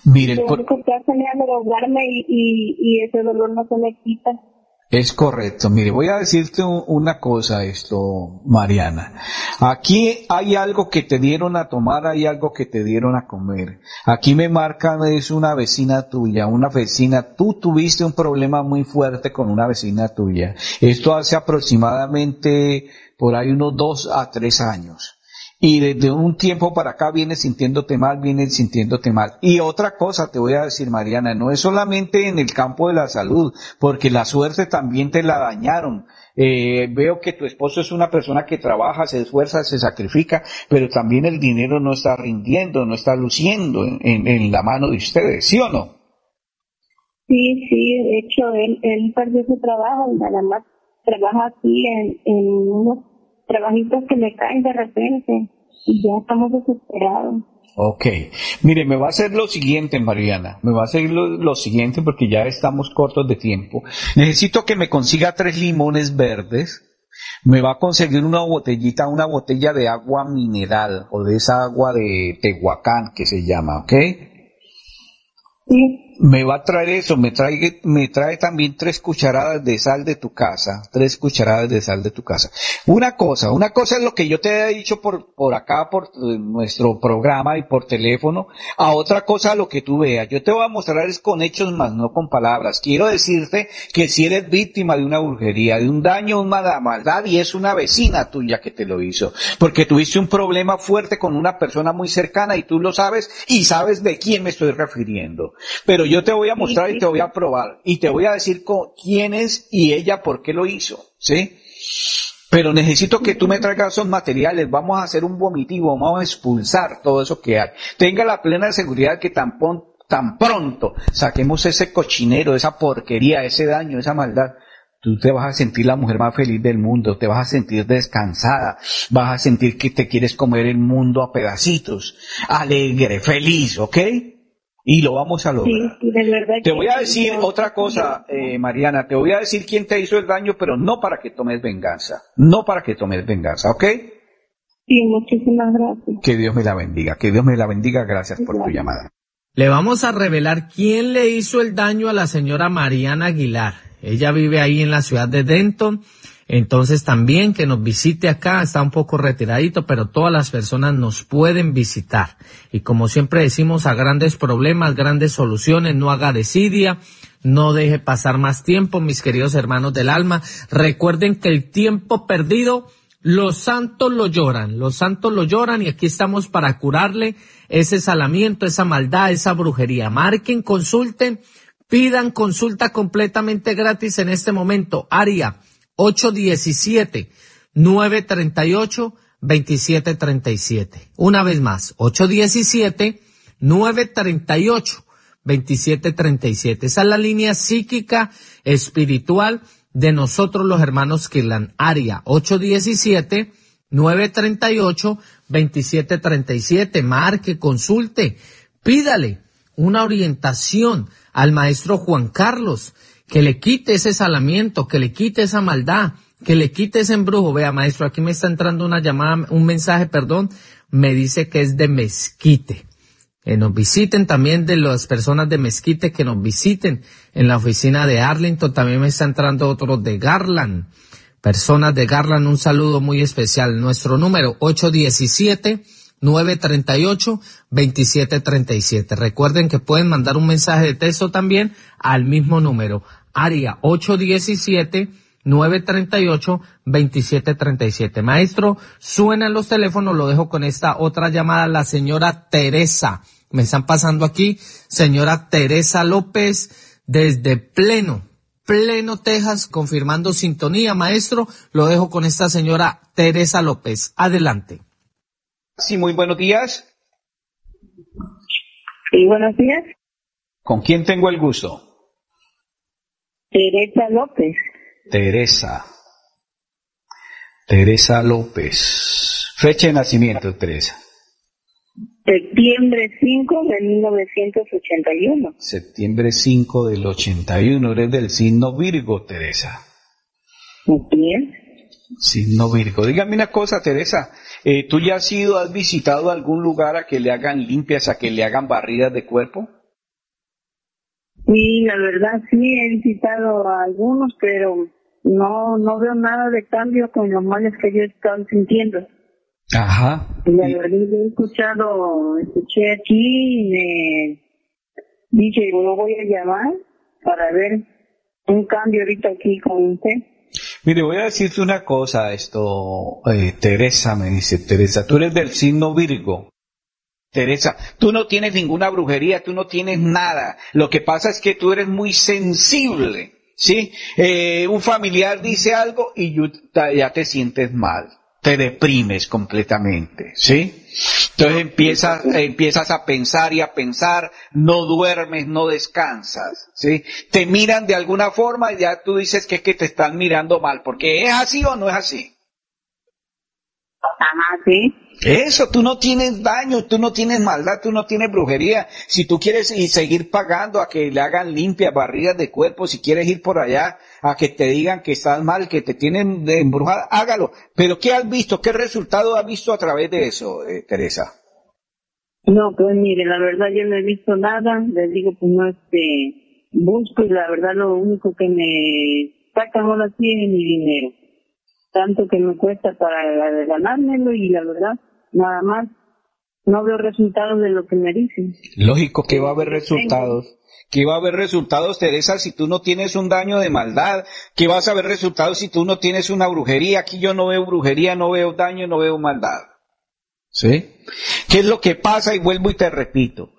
[SPEAKER 11] Mire,
[SPEAKER 5] lo único que hacen es drogarme y ese dolor no se me quita.
[SPEAKER 11] Es correcto. Mire, voy a decirte una cosa, Mariana. Aquí hay algo que te dieron a tomar, hay algo que te dieron a comer. Aquí me marcan, es una vecina tuya, tú tuviste un problema muy fuerte con una vecina tuya. Esto hace aproximadamente por ahí unos 2 a 3 años. Y desde un tiempo para acá vienes sintiéndote mal. Y otra cosa te voy a decir, Mariana, no es solamente en el campo de la salud, porque la suerte también te la dañaron. Veo que tu esposo es una persona que trabaja, se esfuerza, se sacrifica, pero también el dinero no está rindiendo, no está luciendo en la mano de ustedes, ¿sí o no?
[SPEAKER 5] Sí, de hecho, él perdió su trabajo y nada más trabaja aquí en unos trabajitos que le caen de repente y ya estamos desesperados.
[SPEAKER 11] Ok, mire, me va a hacer lo siguiente, Mariana, lo siguiente porque ya estamos cortos de tiempo. Necesito que me consiga 3 limones verdes, me va a conseguir una botella de agua mineral o de esa agua de Tehuacán que se llama, ¿ok? Sí. Me va a traer eso, me trae también 3 cucharadas de sal de tu casa, 3 cucharadas de sal de tu casa. Una cosa es lo que yo te he dicho por acá, por nuestro programa y por teléfono, a otra cosa lo que tú veas. Yo te voy a mostrar es con hechos más, no con palabras. Quiero decirte que si eres víctima de una brujería, de un daño, una maldad, y es una vecina tuya que te lo hizo, porque tuviste un problema fuerte con una persona muy cercana y tú lo sabes y sabes de quién me estoy refiriendo. Pero yo te voy a mostrar y te voy a probar y te voy a decir quién es y ella por qué lo hizo, ¿sí? Pero necesito que tú me traigas esos materiales, vamos a hacer un vomitivo, vamos a expulsar todo eso que hay. Tenga la plena seguridad que tan pronto saquemos ese cochinero, esa porquería, ese daño, esa maldad, tú te vas a sentir la mujer más feliz del mundo, te vas a sentir descansada, vas a sentir que te quieres comer el mundo a pedacitos, alegre, feliz, ¿ok? Y lo vamos a lograr.
[SPEAKER 5] Sí, de verdad.
[SPEAKER 11] Te voy a decir otra cosa, Mariana, te voy a decir quién te hizo el daño, pero no para que tomes venganza, ¿ok?
[SPEAKER 5] Sí, muchísimas gracias.
[SPEAKER 11] Que Dios me la bendiga, gracias por tu llamada.
[SPEAKER 12] Le vamos a revelar quién le hizo el daño a la señora Mariana Aguilar. Ella vive ahí en la ciudad de Denton. Entonces también que nos visite acá, está un poco retiradito, pero todas las personas nos pueden visitar. Y como siempre decimos, a grandes problemas, grandes soluciones, no haga desidia, no deje pasar más tiempo, mis queridos hermanos del alma. Recuerden que el tiempo perdido, los santos lo lloran y aquí estamos para curarle ese salamiento, esa maldad, esa brujería. Marquen, consulten, pidan consulta completamente gratis en este momento. Área 817-938-2737. Una vez más, 817-938-2737. Esa es la línea psíquica espiritual de nosotros los hermanos Kirlan. Área 817-938-2737. Marque, consulte, pídale una orientación al maestro Juan Carlos, que le quite ese salamiento, que le quite esa maldad, que le quite ese embrujo. Vea, maestro, aquí me está entrando un mensaje, me dice que es de Mezquite. Que nos visiten también de las personas de Mezquite, que nos visiten en la oficina de Arlington. También me está entrando otro de Garland. Personas de Garland, un saludo muy especial. Nuestro número 817-938-2737. Recuerden que pueden mandar un mensaje de texto también al mismo número. Área 817-938-2737. Maestro, suenan los teléfonos, lo dejo con esta otra llamada, la señora Teresa. Me están pasando aquí, señora Teresa López, desde Pleno, Texas, confirmando sintonía. Maestro, lo dejo con esta señora Teresa López. Adelante.
[SPEAKER 11] Sí, muy buenos días.
[SPEAKER 5] Sí, buenos días.
[SPEAKER 11] ¿Con quién tengo el gusto?
[SPEAKER 5] Teresa López.
[SPEAKER 11] Teresa López. Fecha de nacimiento, Teresa.
[SPEAKER 5] Septiembre 5 de 1981.
[SPEAKER 11] Septiembre 5 del 81. Eres del signo Virgo, Teresa.
[SPEAKER 5] Bien.
[SPEAKER 11] Signo Virgo. Dígame una cosa, Teresa. ¿Tú ya has visitado algún lugar a que le hagan limpias, a que le hagan barridas de cuerpo?
[SPEAKER 5] Sí, la verdad sí, he visitado a algunos, pero no veo nada de cambio con los males que yo he estado sintiendo.
[SPEAKER 11] Ajá.
[SPEAKER 5] Y la verdad escuché aquí y me dije, lo voy a llamar para ver un cambio ahorita aquí con usted.
[SPEAKER 11] Mire, voy a decirte una cosa, Teresa, me dice, Teresa, tú eres del signo Virgo. Teresa, tú no tienes ninguna brujería, tú no tienes nada. Lo que pasa es que tú eres muy sensible, ¿sí? Un familiar dice algo y ya te sientes mal, te deprimes completamente, ¿sí? Entonces empiezas a pensar y a pensar, no duermes, no descansas, ¿sí? Te miran de alguna forma y ya tú dices que es que te están mirando mal, porque ¿es así o no es así?
[SPEAKER 5] Ajá, sí.
[SPEAKER 11] Eso, tú no tienes daño, tú no tienes maldad, tú no tienes brujería. Si tú quieres seguir pagando a que le hagan limpias, barridas de cuerpo, si quieres ir por allá a que te digan que estás mal, que te tienen embrujada, hágalo. Pero ¿qué has visto? ¿Qué resultado has visto a través de eso, Teresa?
[SPEAKER 5] No, pues mire, la verdad yo no he visto nada, les digo, pues no busco y la verdad lo único que me sacan ahora sí es mi dinero. Tanto que me cuesta para ganármelo y la verdad, nada más, no veo resultados de lo que me dicen.
[SPEAKER 11] Lógico que va a haber resultados. ¿Qué va a haber resultados, Teresa, si tú no tienes un daño de maldad? ¿Qué vas a ver resultados si tú no tienes una brujería? Aquí yo no veo brujería, no veo daño, no veo maldad. ¿Sí? ¿Qué es lo que pasa? Y vuelvo y te repito.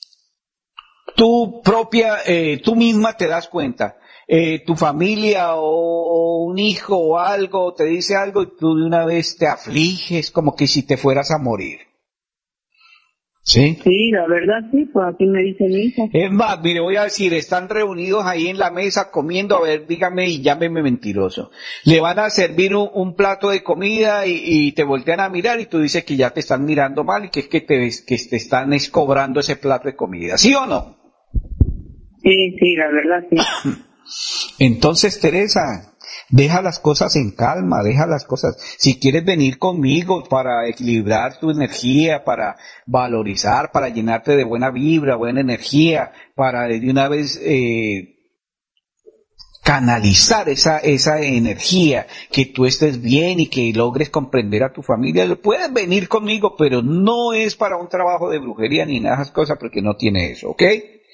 [SPEAKER 11] Tú misma te das cuenta. Tu familia o un hijo o algo te dice algo y tú de una vez te afliges como que si te fueras a morir. ¿Sí?
[SPEAKER 5] Sí, la verdad sí, pues aquí me dice mi hija.
[SPEAKER 11] Es más, mire, voy a decir, están reunidos ahí en la mesa comiendo, a ver, dígame y llámeme mentiroso. Le van a servir un plato de comida y te voltean a mirar y tú dices que ya te están mirando mal y que es que te están cobrando ese plato de comida. ¿Sí o no?
[SPEAKER 5] Sí, la verdad sí.
[SPEAKER 11] Entonces, Teresa, deja las cosas en calma, deja las cosas. Si quieres venir conmigo para equilibrar tu energía, para valorizar, para llenarte de buena vibra, buena energía, para de una vez canalizar esa energía, que tú estés bien y que logres comprender a tu familia, puedes venir conmigo, pero no es para un trabajo de brujería ni nada de esas cosas, porque no tiene eso, ¿ok?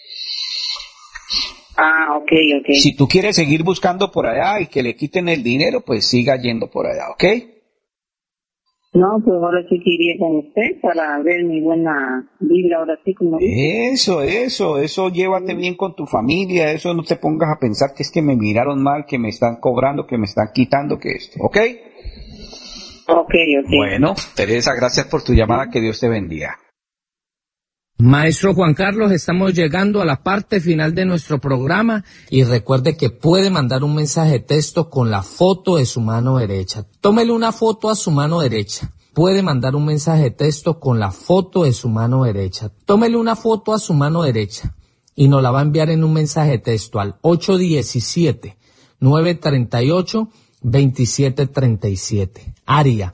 [SPEAKER 5] Ah, ok.
[SPEAKER 11] Si tú quieres seguir buscando por allá y que le quiten el dinero, pues siga yendo por allá, ¿ok?
[SPEAKER 5] No, pues ahora sí que iría con usted para ver mi buena vibra ahora sí como...
[SPEAKER 11] Eso, llévate bien con tu familia, eso no te pongas a pensar que es que me miraron mal, que me están cobrando, que me están quitando, que esto, ¿ok?
[SPEAKER 5] Ok.
[SPEAKER 11] Bueno, Teresa, gracias por tu llamada, que Dios te bendiga.
[SPEAKER 12] Maestro Juan Carlos, estamos llegando a la parte final de nuestro programa y recuerde que puede mandar un mensaje de texto con la foto de su mano derecha. Tómele una foto a su mano derecha. Puede mandar un mensaje de texto con la foto de su mano derecha. Tómele una foto a su mano derecha y nos la va a enviar en un mensaje de texto al 817-938-2737. Área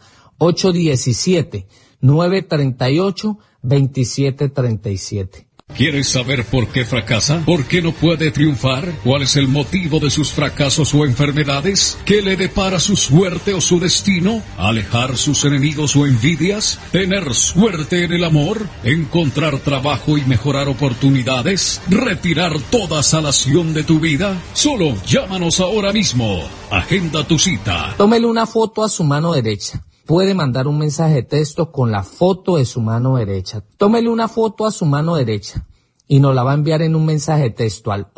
[SPEAKER 12] 817-938-2737.
[SPEAKER 10] ¿Quieres saber por qué fracasa? ¿Por qué no puede triunfar? ¿Cuál es el motivo de sus fracasos o enfermedades? ¿Qué le depara su suerte o su destino? ¿Alejar sus enemigos o envidias? ¿Tener suerte en el amor? ¿Encontrar trabajo y mejorar oportunidades? ¿Retirar toda salación de tu vida? Solo llámanos ahora mismo. Agenda tu cita.
[SPEAKER 12] Tómele una foto a su mano derecha. Puede mandar un mensaje de texto con la foto de su mano derecha. Tómele una foto a su mano derecha y nos la va a enviar en un mensaje de texto al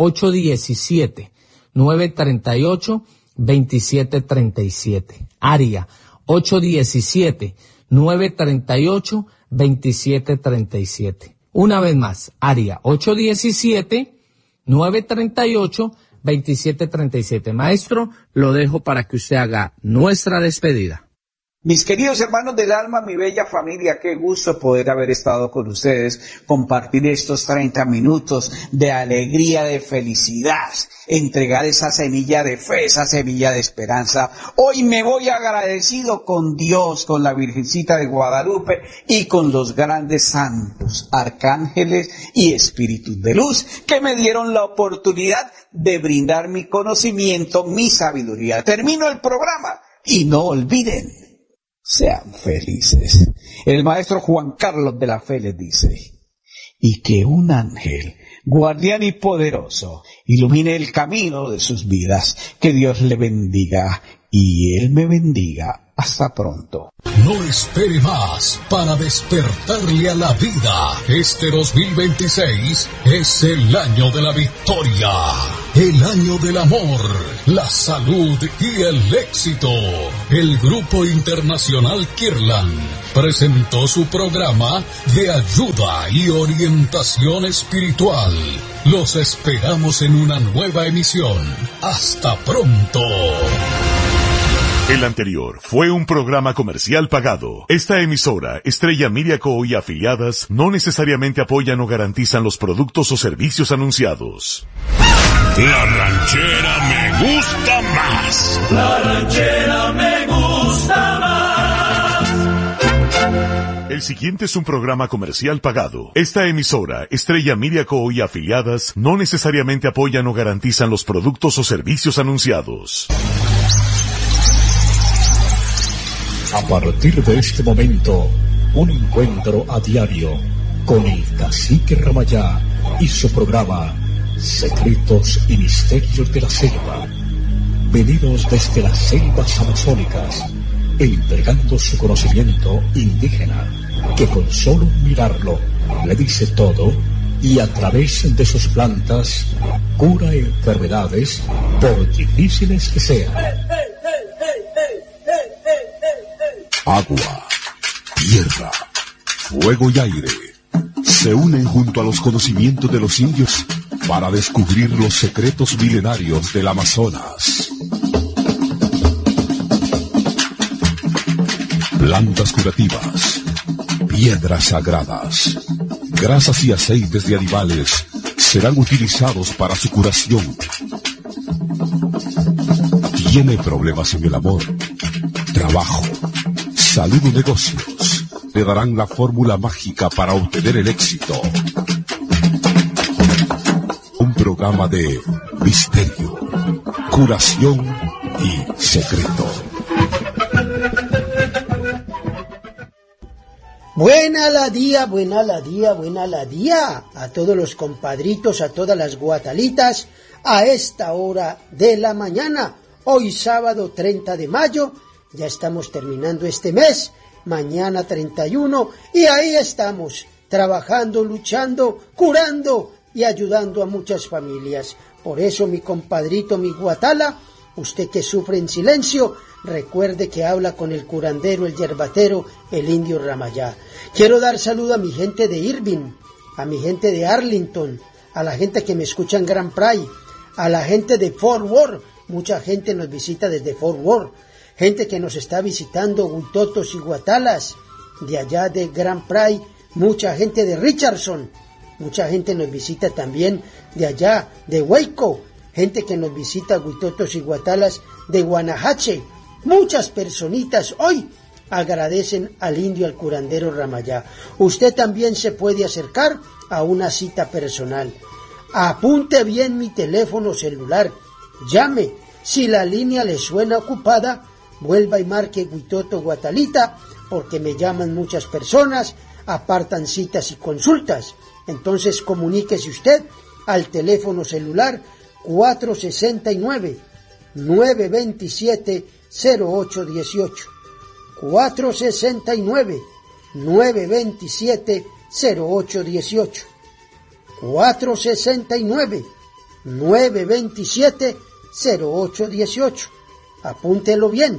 [SPEAKER 12] 817-938-2737. Área 817-938-2737. Una vez más, área 817-938-2737. Maestro, lo dejo para que usted haga nuestra despedida.
[SPEAKER 11] Mis queridos hermanos del alma, mi bella familia, qué gusto poder haber estado con ustedes, compartir estos 30 minutos de alegría, de felicidad, entregar esa semilla de fe, esa semilla de esperanza. Hoy me voy agradecido con Dios, con la Virgencita de Guadalupe y con los grandes santos, arcángeles y espíritus de luz que me dieron la oportunidad de brindar mi conocimiento, mi sabiduría. Termino el programa y no olviden, sean felices. El maestro Juan Carlos de la Fe les dice, y que un ángel, guardián y poderoso, ilumine el camino de sus vidas. Que Dios le bendiga y Él me bendiga. Hasta pronto.
[SPEAKER 10] No espere más para despertarle a la vida. Este 2026 es el año de la victoria, el año del amor, la salud y el éxito. El Grupo Internacional Kirlan presentó su programa de ayuda y orientación espiritual. Los esperamos en una nueva emisión. Hasta pronto.
[SPEAKER 9] El anterior fue un programa comercial pagado. Esta emisora, Estrella Media Co. y afiliadas, no necesariamente apoyan o garantizan los productos o servicios anunciados.
[SPEAKER 13] La ranchera me gusta más.
[SPEAKER 14] La ranchera me gusta más.
[SPEAKER 9] El siguiente es un programa comercial pagado. Esta emisora, Estrella Media Co. y afiliadas, no necesariamente apoyan o garantizan los productos o servicios anunciados.
[SPEAKER 10] A partir de este momento, un encuentro a diario con el Cacique Ramayá y su programa Secretos y Misterios de la Selva. Venidos desde las selvas amazónicas, entregando su conocimiento indígena, que con solo mirarlo le dice todo y a través de sus plantas cura enfermedades por difíciles que sean.
[SPEAKER 15] Agua, tierra, fuego y aire se unen junto a los conocimientos de los indios para descubrir los secretos milenarios del Amazonas. Plantas curativas, piedras sagradas, grasas y aceites de animales serán utilizados para su curación. ¿Tiene problemas en el amor, trabajo, salud o negocios? Le darán la fórmula mágica para obtener el éxito. Un programa de misterio, curación y secreto.
[SPEAKER 16] Buena la día, buena la día, buena la día a todos los compadritos, a todas las guatalitas, a esta hora de la mañana, hoy sábado 30 de mayo, ya estamos terminando este mes, mañana 31, y ahí estamos, trabajando, luchando, curando y ayudando a muchas familias. Por eso, mi compadrito, mi guatala, usted que sufre en silencio, recuerde que habla con el curandero, el yerbatero, el indio Ramayá. Quiero dar saludo a mi gente de Irving, a mi gente de Arlington, a la gente que me escucha en Grand Prix, a la gente de Fort Worth, mucha gente nos visita desde Fort Worth, gente que nos está visitando, Huitotos y Guatalas, de allá de Grand Prix, mucha gente de Richardson, mucha gente nos visita también de allá de Waco, gente que nos visita Huitotos y Guatalas de Guanajuato. Muchas personitas hoy agradecen al indio, al curandero Ramayá. Usted también se puede acercar a una cita personal. Apunte bien mi teléfono celular, llame. Si la línea le suena ocupada, vuelva y marque Huitoto Guatalita, porque me llaman muchas personas, apartan citas y consultas. Entonces comuníquese usted al teléfono celular 469-927-0818. 469-927-0818. 469-927-0818. Apúntelo bien.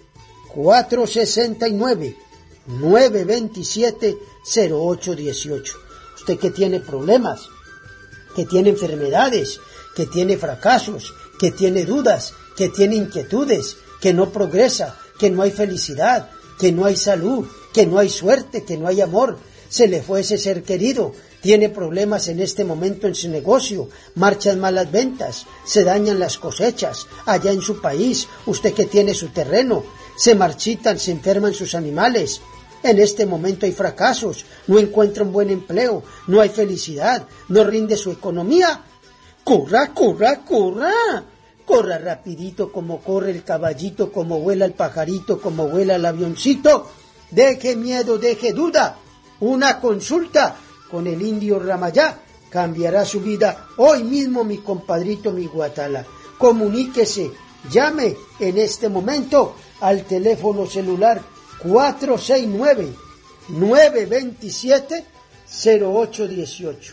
[SPEAKER 16] 469-927-0818. Usted que tiene problemas, que tiene enfermedades, que tiene fracasos, que tiene dudas, que tiene inquietudes, que no progresa, que no hay felicidad, que no hay salud, que no hay suerte, que no hay amor. Se le fue ese ser querido. Tiene problemas en este momento en su negocio, marchan malas ventas, se dañan las cosechas allá en su país, usted que tiene su terreno, se marchitan, se enferman sus animales. En este momento hay fracasos, no encuentra un buen empleo, no hay felicidad, no rinde su economía. ¡Corra, corra, corra! Corra rapidito como corre el caballito, como vuela el pajarito, como vuela el avioncito. Deje miedo, deje duda. Una consulta con el indio Ramayá cambiará su vida hoy mismo, mi compadrito, mi Guatala. Comuníquese, llame en este momento al teléfono celular 469-927-0818.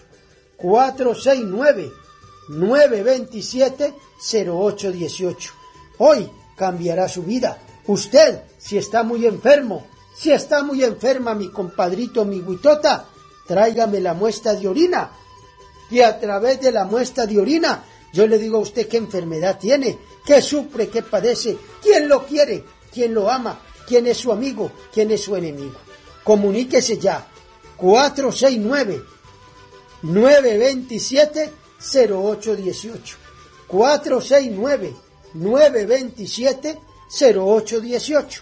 [SPEAKER 16] 469-927-0818. Hoy cambiará su vida. Usted, si está muy enfermo, si está muy enferma, mi compadrito, mi Huitota, tráigame la muestra de orina, y a través de la muestra de orina yo le digo a usted qué enfermedad tiene, qué sufre, qué padece, quién lo quiere, quién lo ama, quién es su amigo, quién es su enemigo. Comuníquese ya, 469-927-0818, 469-927-0818,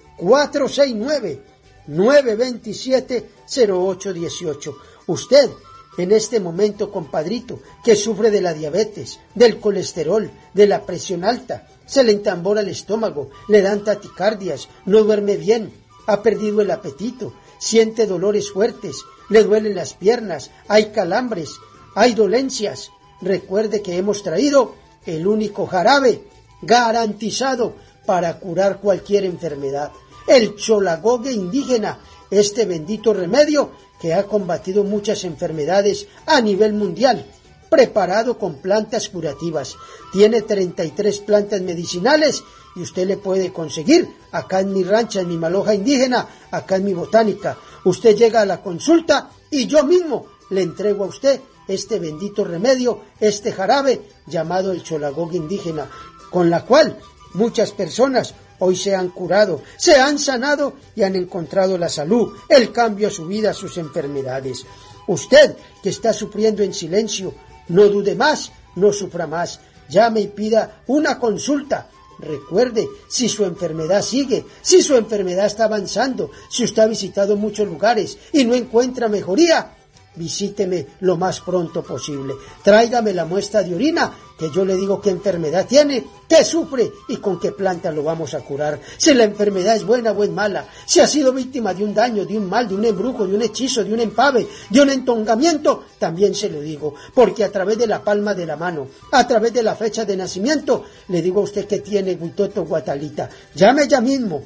[SPEAKER 16] 469-927-0818. Usted, en este momento, compadrito, que sufre de la diabetes, del colesterol, de la presión alta, se le entambora el estómago, le dan taquicardias, no duerme bien, ha perdido el apetito, siente dolores fuertes, le duelen las piernas, hay calambres, hay dolencias. Recuerde que hemos traído el único jarabe garantizado para curar cualquier enfermedad, el cholagogue indígena, este bendito remedio que ha combatido muchas enfermedades a nivel mundial, preparado con plantas curativas. Tiene 33 plantas medicinales y usted le puede conseguir acá en mi rancha, en mi maloja indígena, acá en mi botánica. Usted llega a la consulta y yo mismo le entrego a usted este bendito remedio, este jarabe llamado el cholagogue indígena, con la cual muchas personas hoy se han curado, se han sanado y han encontrado la salud, el cambio a su vida, a sus enfermedades. Usted que está sufriendo en silencio, no dude más, no sufra más, llame y pida una consulta. Recuerde, si su enfermedad sigue, si su enfermedad está avanzando, si usted ha visitado muchos lugares y no encuentra mejoría, visíteme lo más pronto posible. Tráigame la muestra de orina, que yo le digo qué enfermedad tiene, qué sufre y con qué planta lo vamos a curar. Si la enfermedad es buena o es mala, si ha sido víctima de un daño, de un mal, de un embrujo, de un hechizo, de un empave, de un entongamiento, también se lo digo, porque a través de la palma de la mano, a través de la fecha de nacimiento, le digo a usted que tiene Huitoto Guatalita. Llame ya mismo,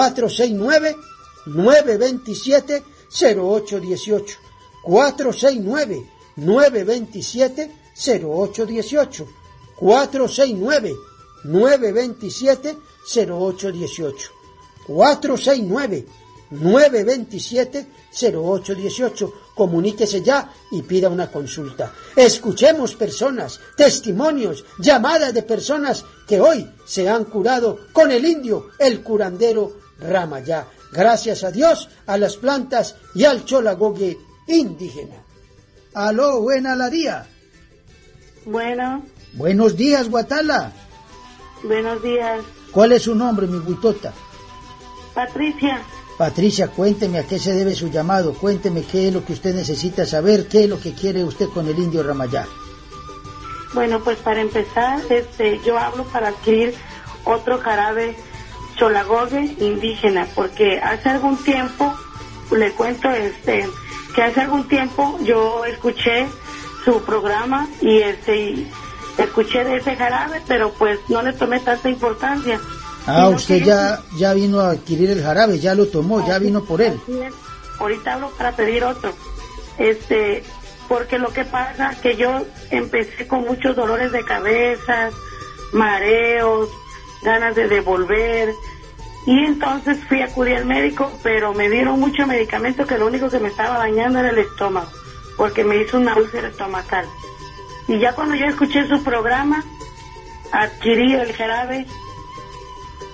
[SPEAKER 16] 469-927-0818. 469-927-0818, 469-927-0818, 469-927-0818. Comuníquese ya y pida una consulta. Escuchemos personas, testimonios, llamadas de personas que hoy se han curado con el indio, el curandero Ramayá. Gracias a Dios, a las plantas y al cholagogue indígena. Aló, buena la día.
[SPEAKER 17] Bueno.
[SPEAKER 16] Buenos días, Guatala.
[SPEAKER 17] Buenos días.
[SPEAKER 16] ¿Cuál es su nombre, mi Huitota?
[SPEAKER 17] Patricia.
[SPEAKER 16] Patricia, cuénteme a qué se debe su llamado. Cuénteme qué es lo que usted necesita saber, qué es lo que quiere usted con el indio Ramayá.
[SPEAKER 17] Bueno, pues para empezar, yo hablo para adquirir otro jarabe cholagogue indígena, porque hace algún tiempo, le cuento que hace algún tiempo yo escuché su programa y escuché de ese jarabe, pero pues no le tomé tanta importancia.
[SPEAKER 16] Ah, usted ya vino a adquirir el jarabe, ya lo tomó, ya vino por él.
[SPEAKER 17] Ahorita hablo para pedir otro, porque lo que pasa que yo empecé con muchos dolores de cabeza, mareos, ganas de devolver. Y entonces fui a acudir al médico, pero me dieron mucho medicamento que lo único que me estaba dañando era el estómago, porque me hizo una úlcera estomacal. Y ya cuando yo escuché su programa, adquirí el jarabe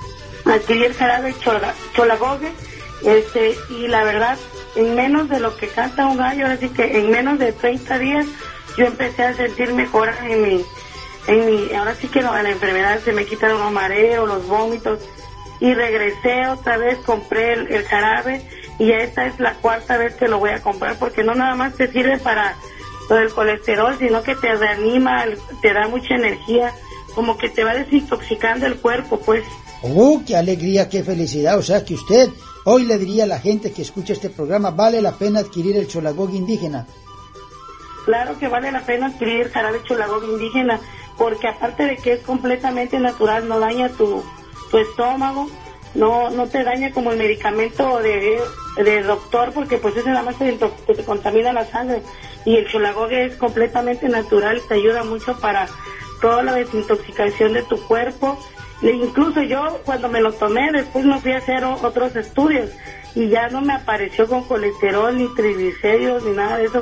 [SPEAKER 17] adquirí el jarabe Cholagogue, y la verdad, en menos de lo que canta un gallo, así que en menos de 30 días, yo empecé a sentir mejora ahora sí que no, en la enfermedad se me quitaron los mareos, los vómitos, y regresé otra vez, compré el jarabe, y ya esta es la 4ª vez que lo voy a comprar, porque no nada más te sirve para lo del colesterol, sino que te reanima, te da mucha energía, como que te va desintoxicando el cuerpo, pues.
[SPEAKER 16] ¡Oh, qué alegría, qué felicidad! O sea que usted hoy le diría a la gente que escucha este programa, ¿vale la pena adquirir el Cholagogue indígena?
[SPEAKER 17] Claro que vale la pena adquirir el jarabe Cholagogue indígena, porque aparte de que es completamente natural, no daña tu estómago, no te daña como el medicamento de doctor, porque pues ese nada más te contamina la sangre, y el Cholagogue es completamente natural, te ayuda mucho para toda la desintoxicación de tu cuerpo. Incluso yo cuando me lo tomé, después me fui a hacer otros estudios y ya no me apareció con colesterol ni triglicéridos ni nada de eso,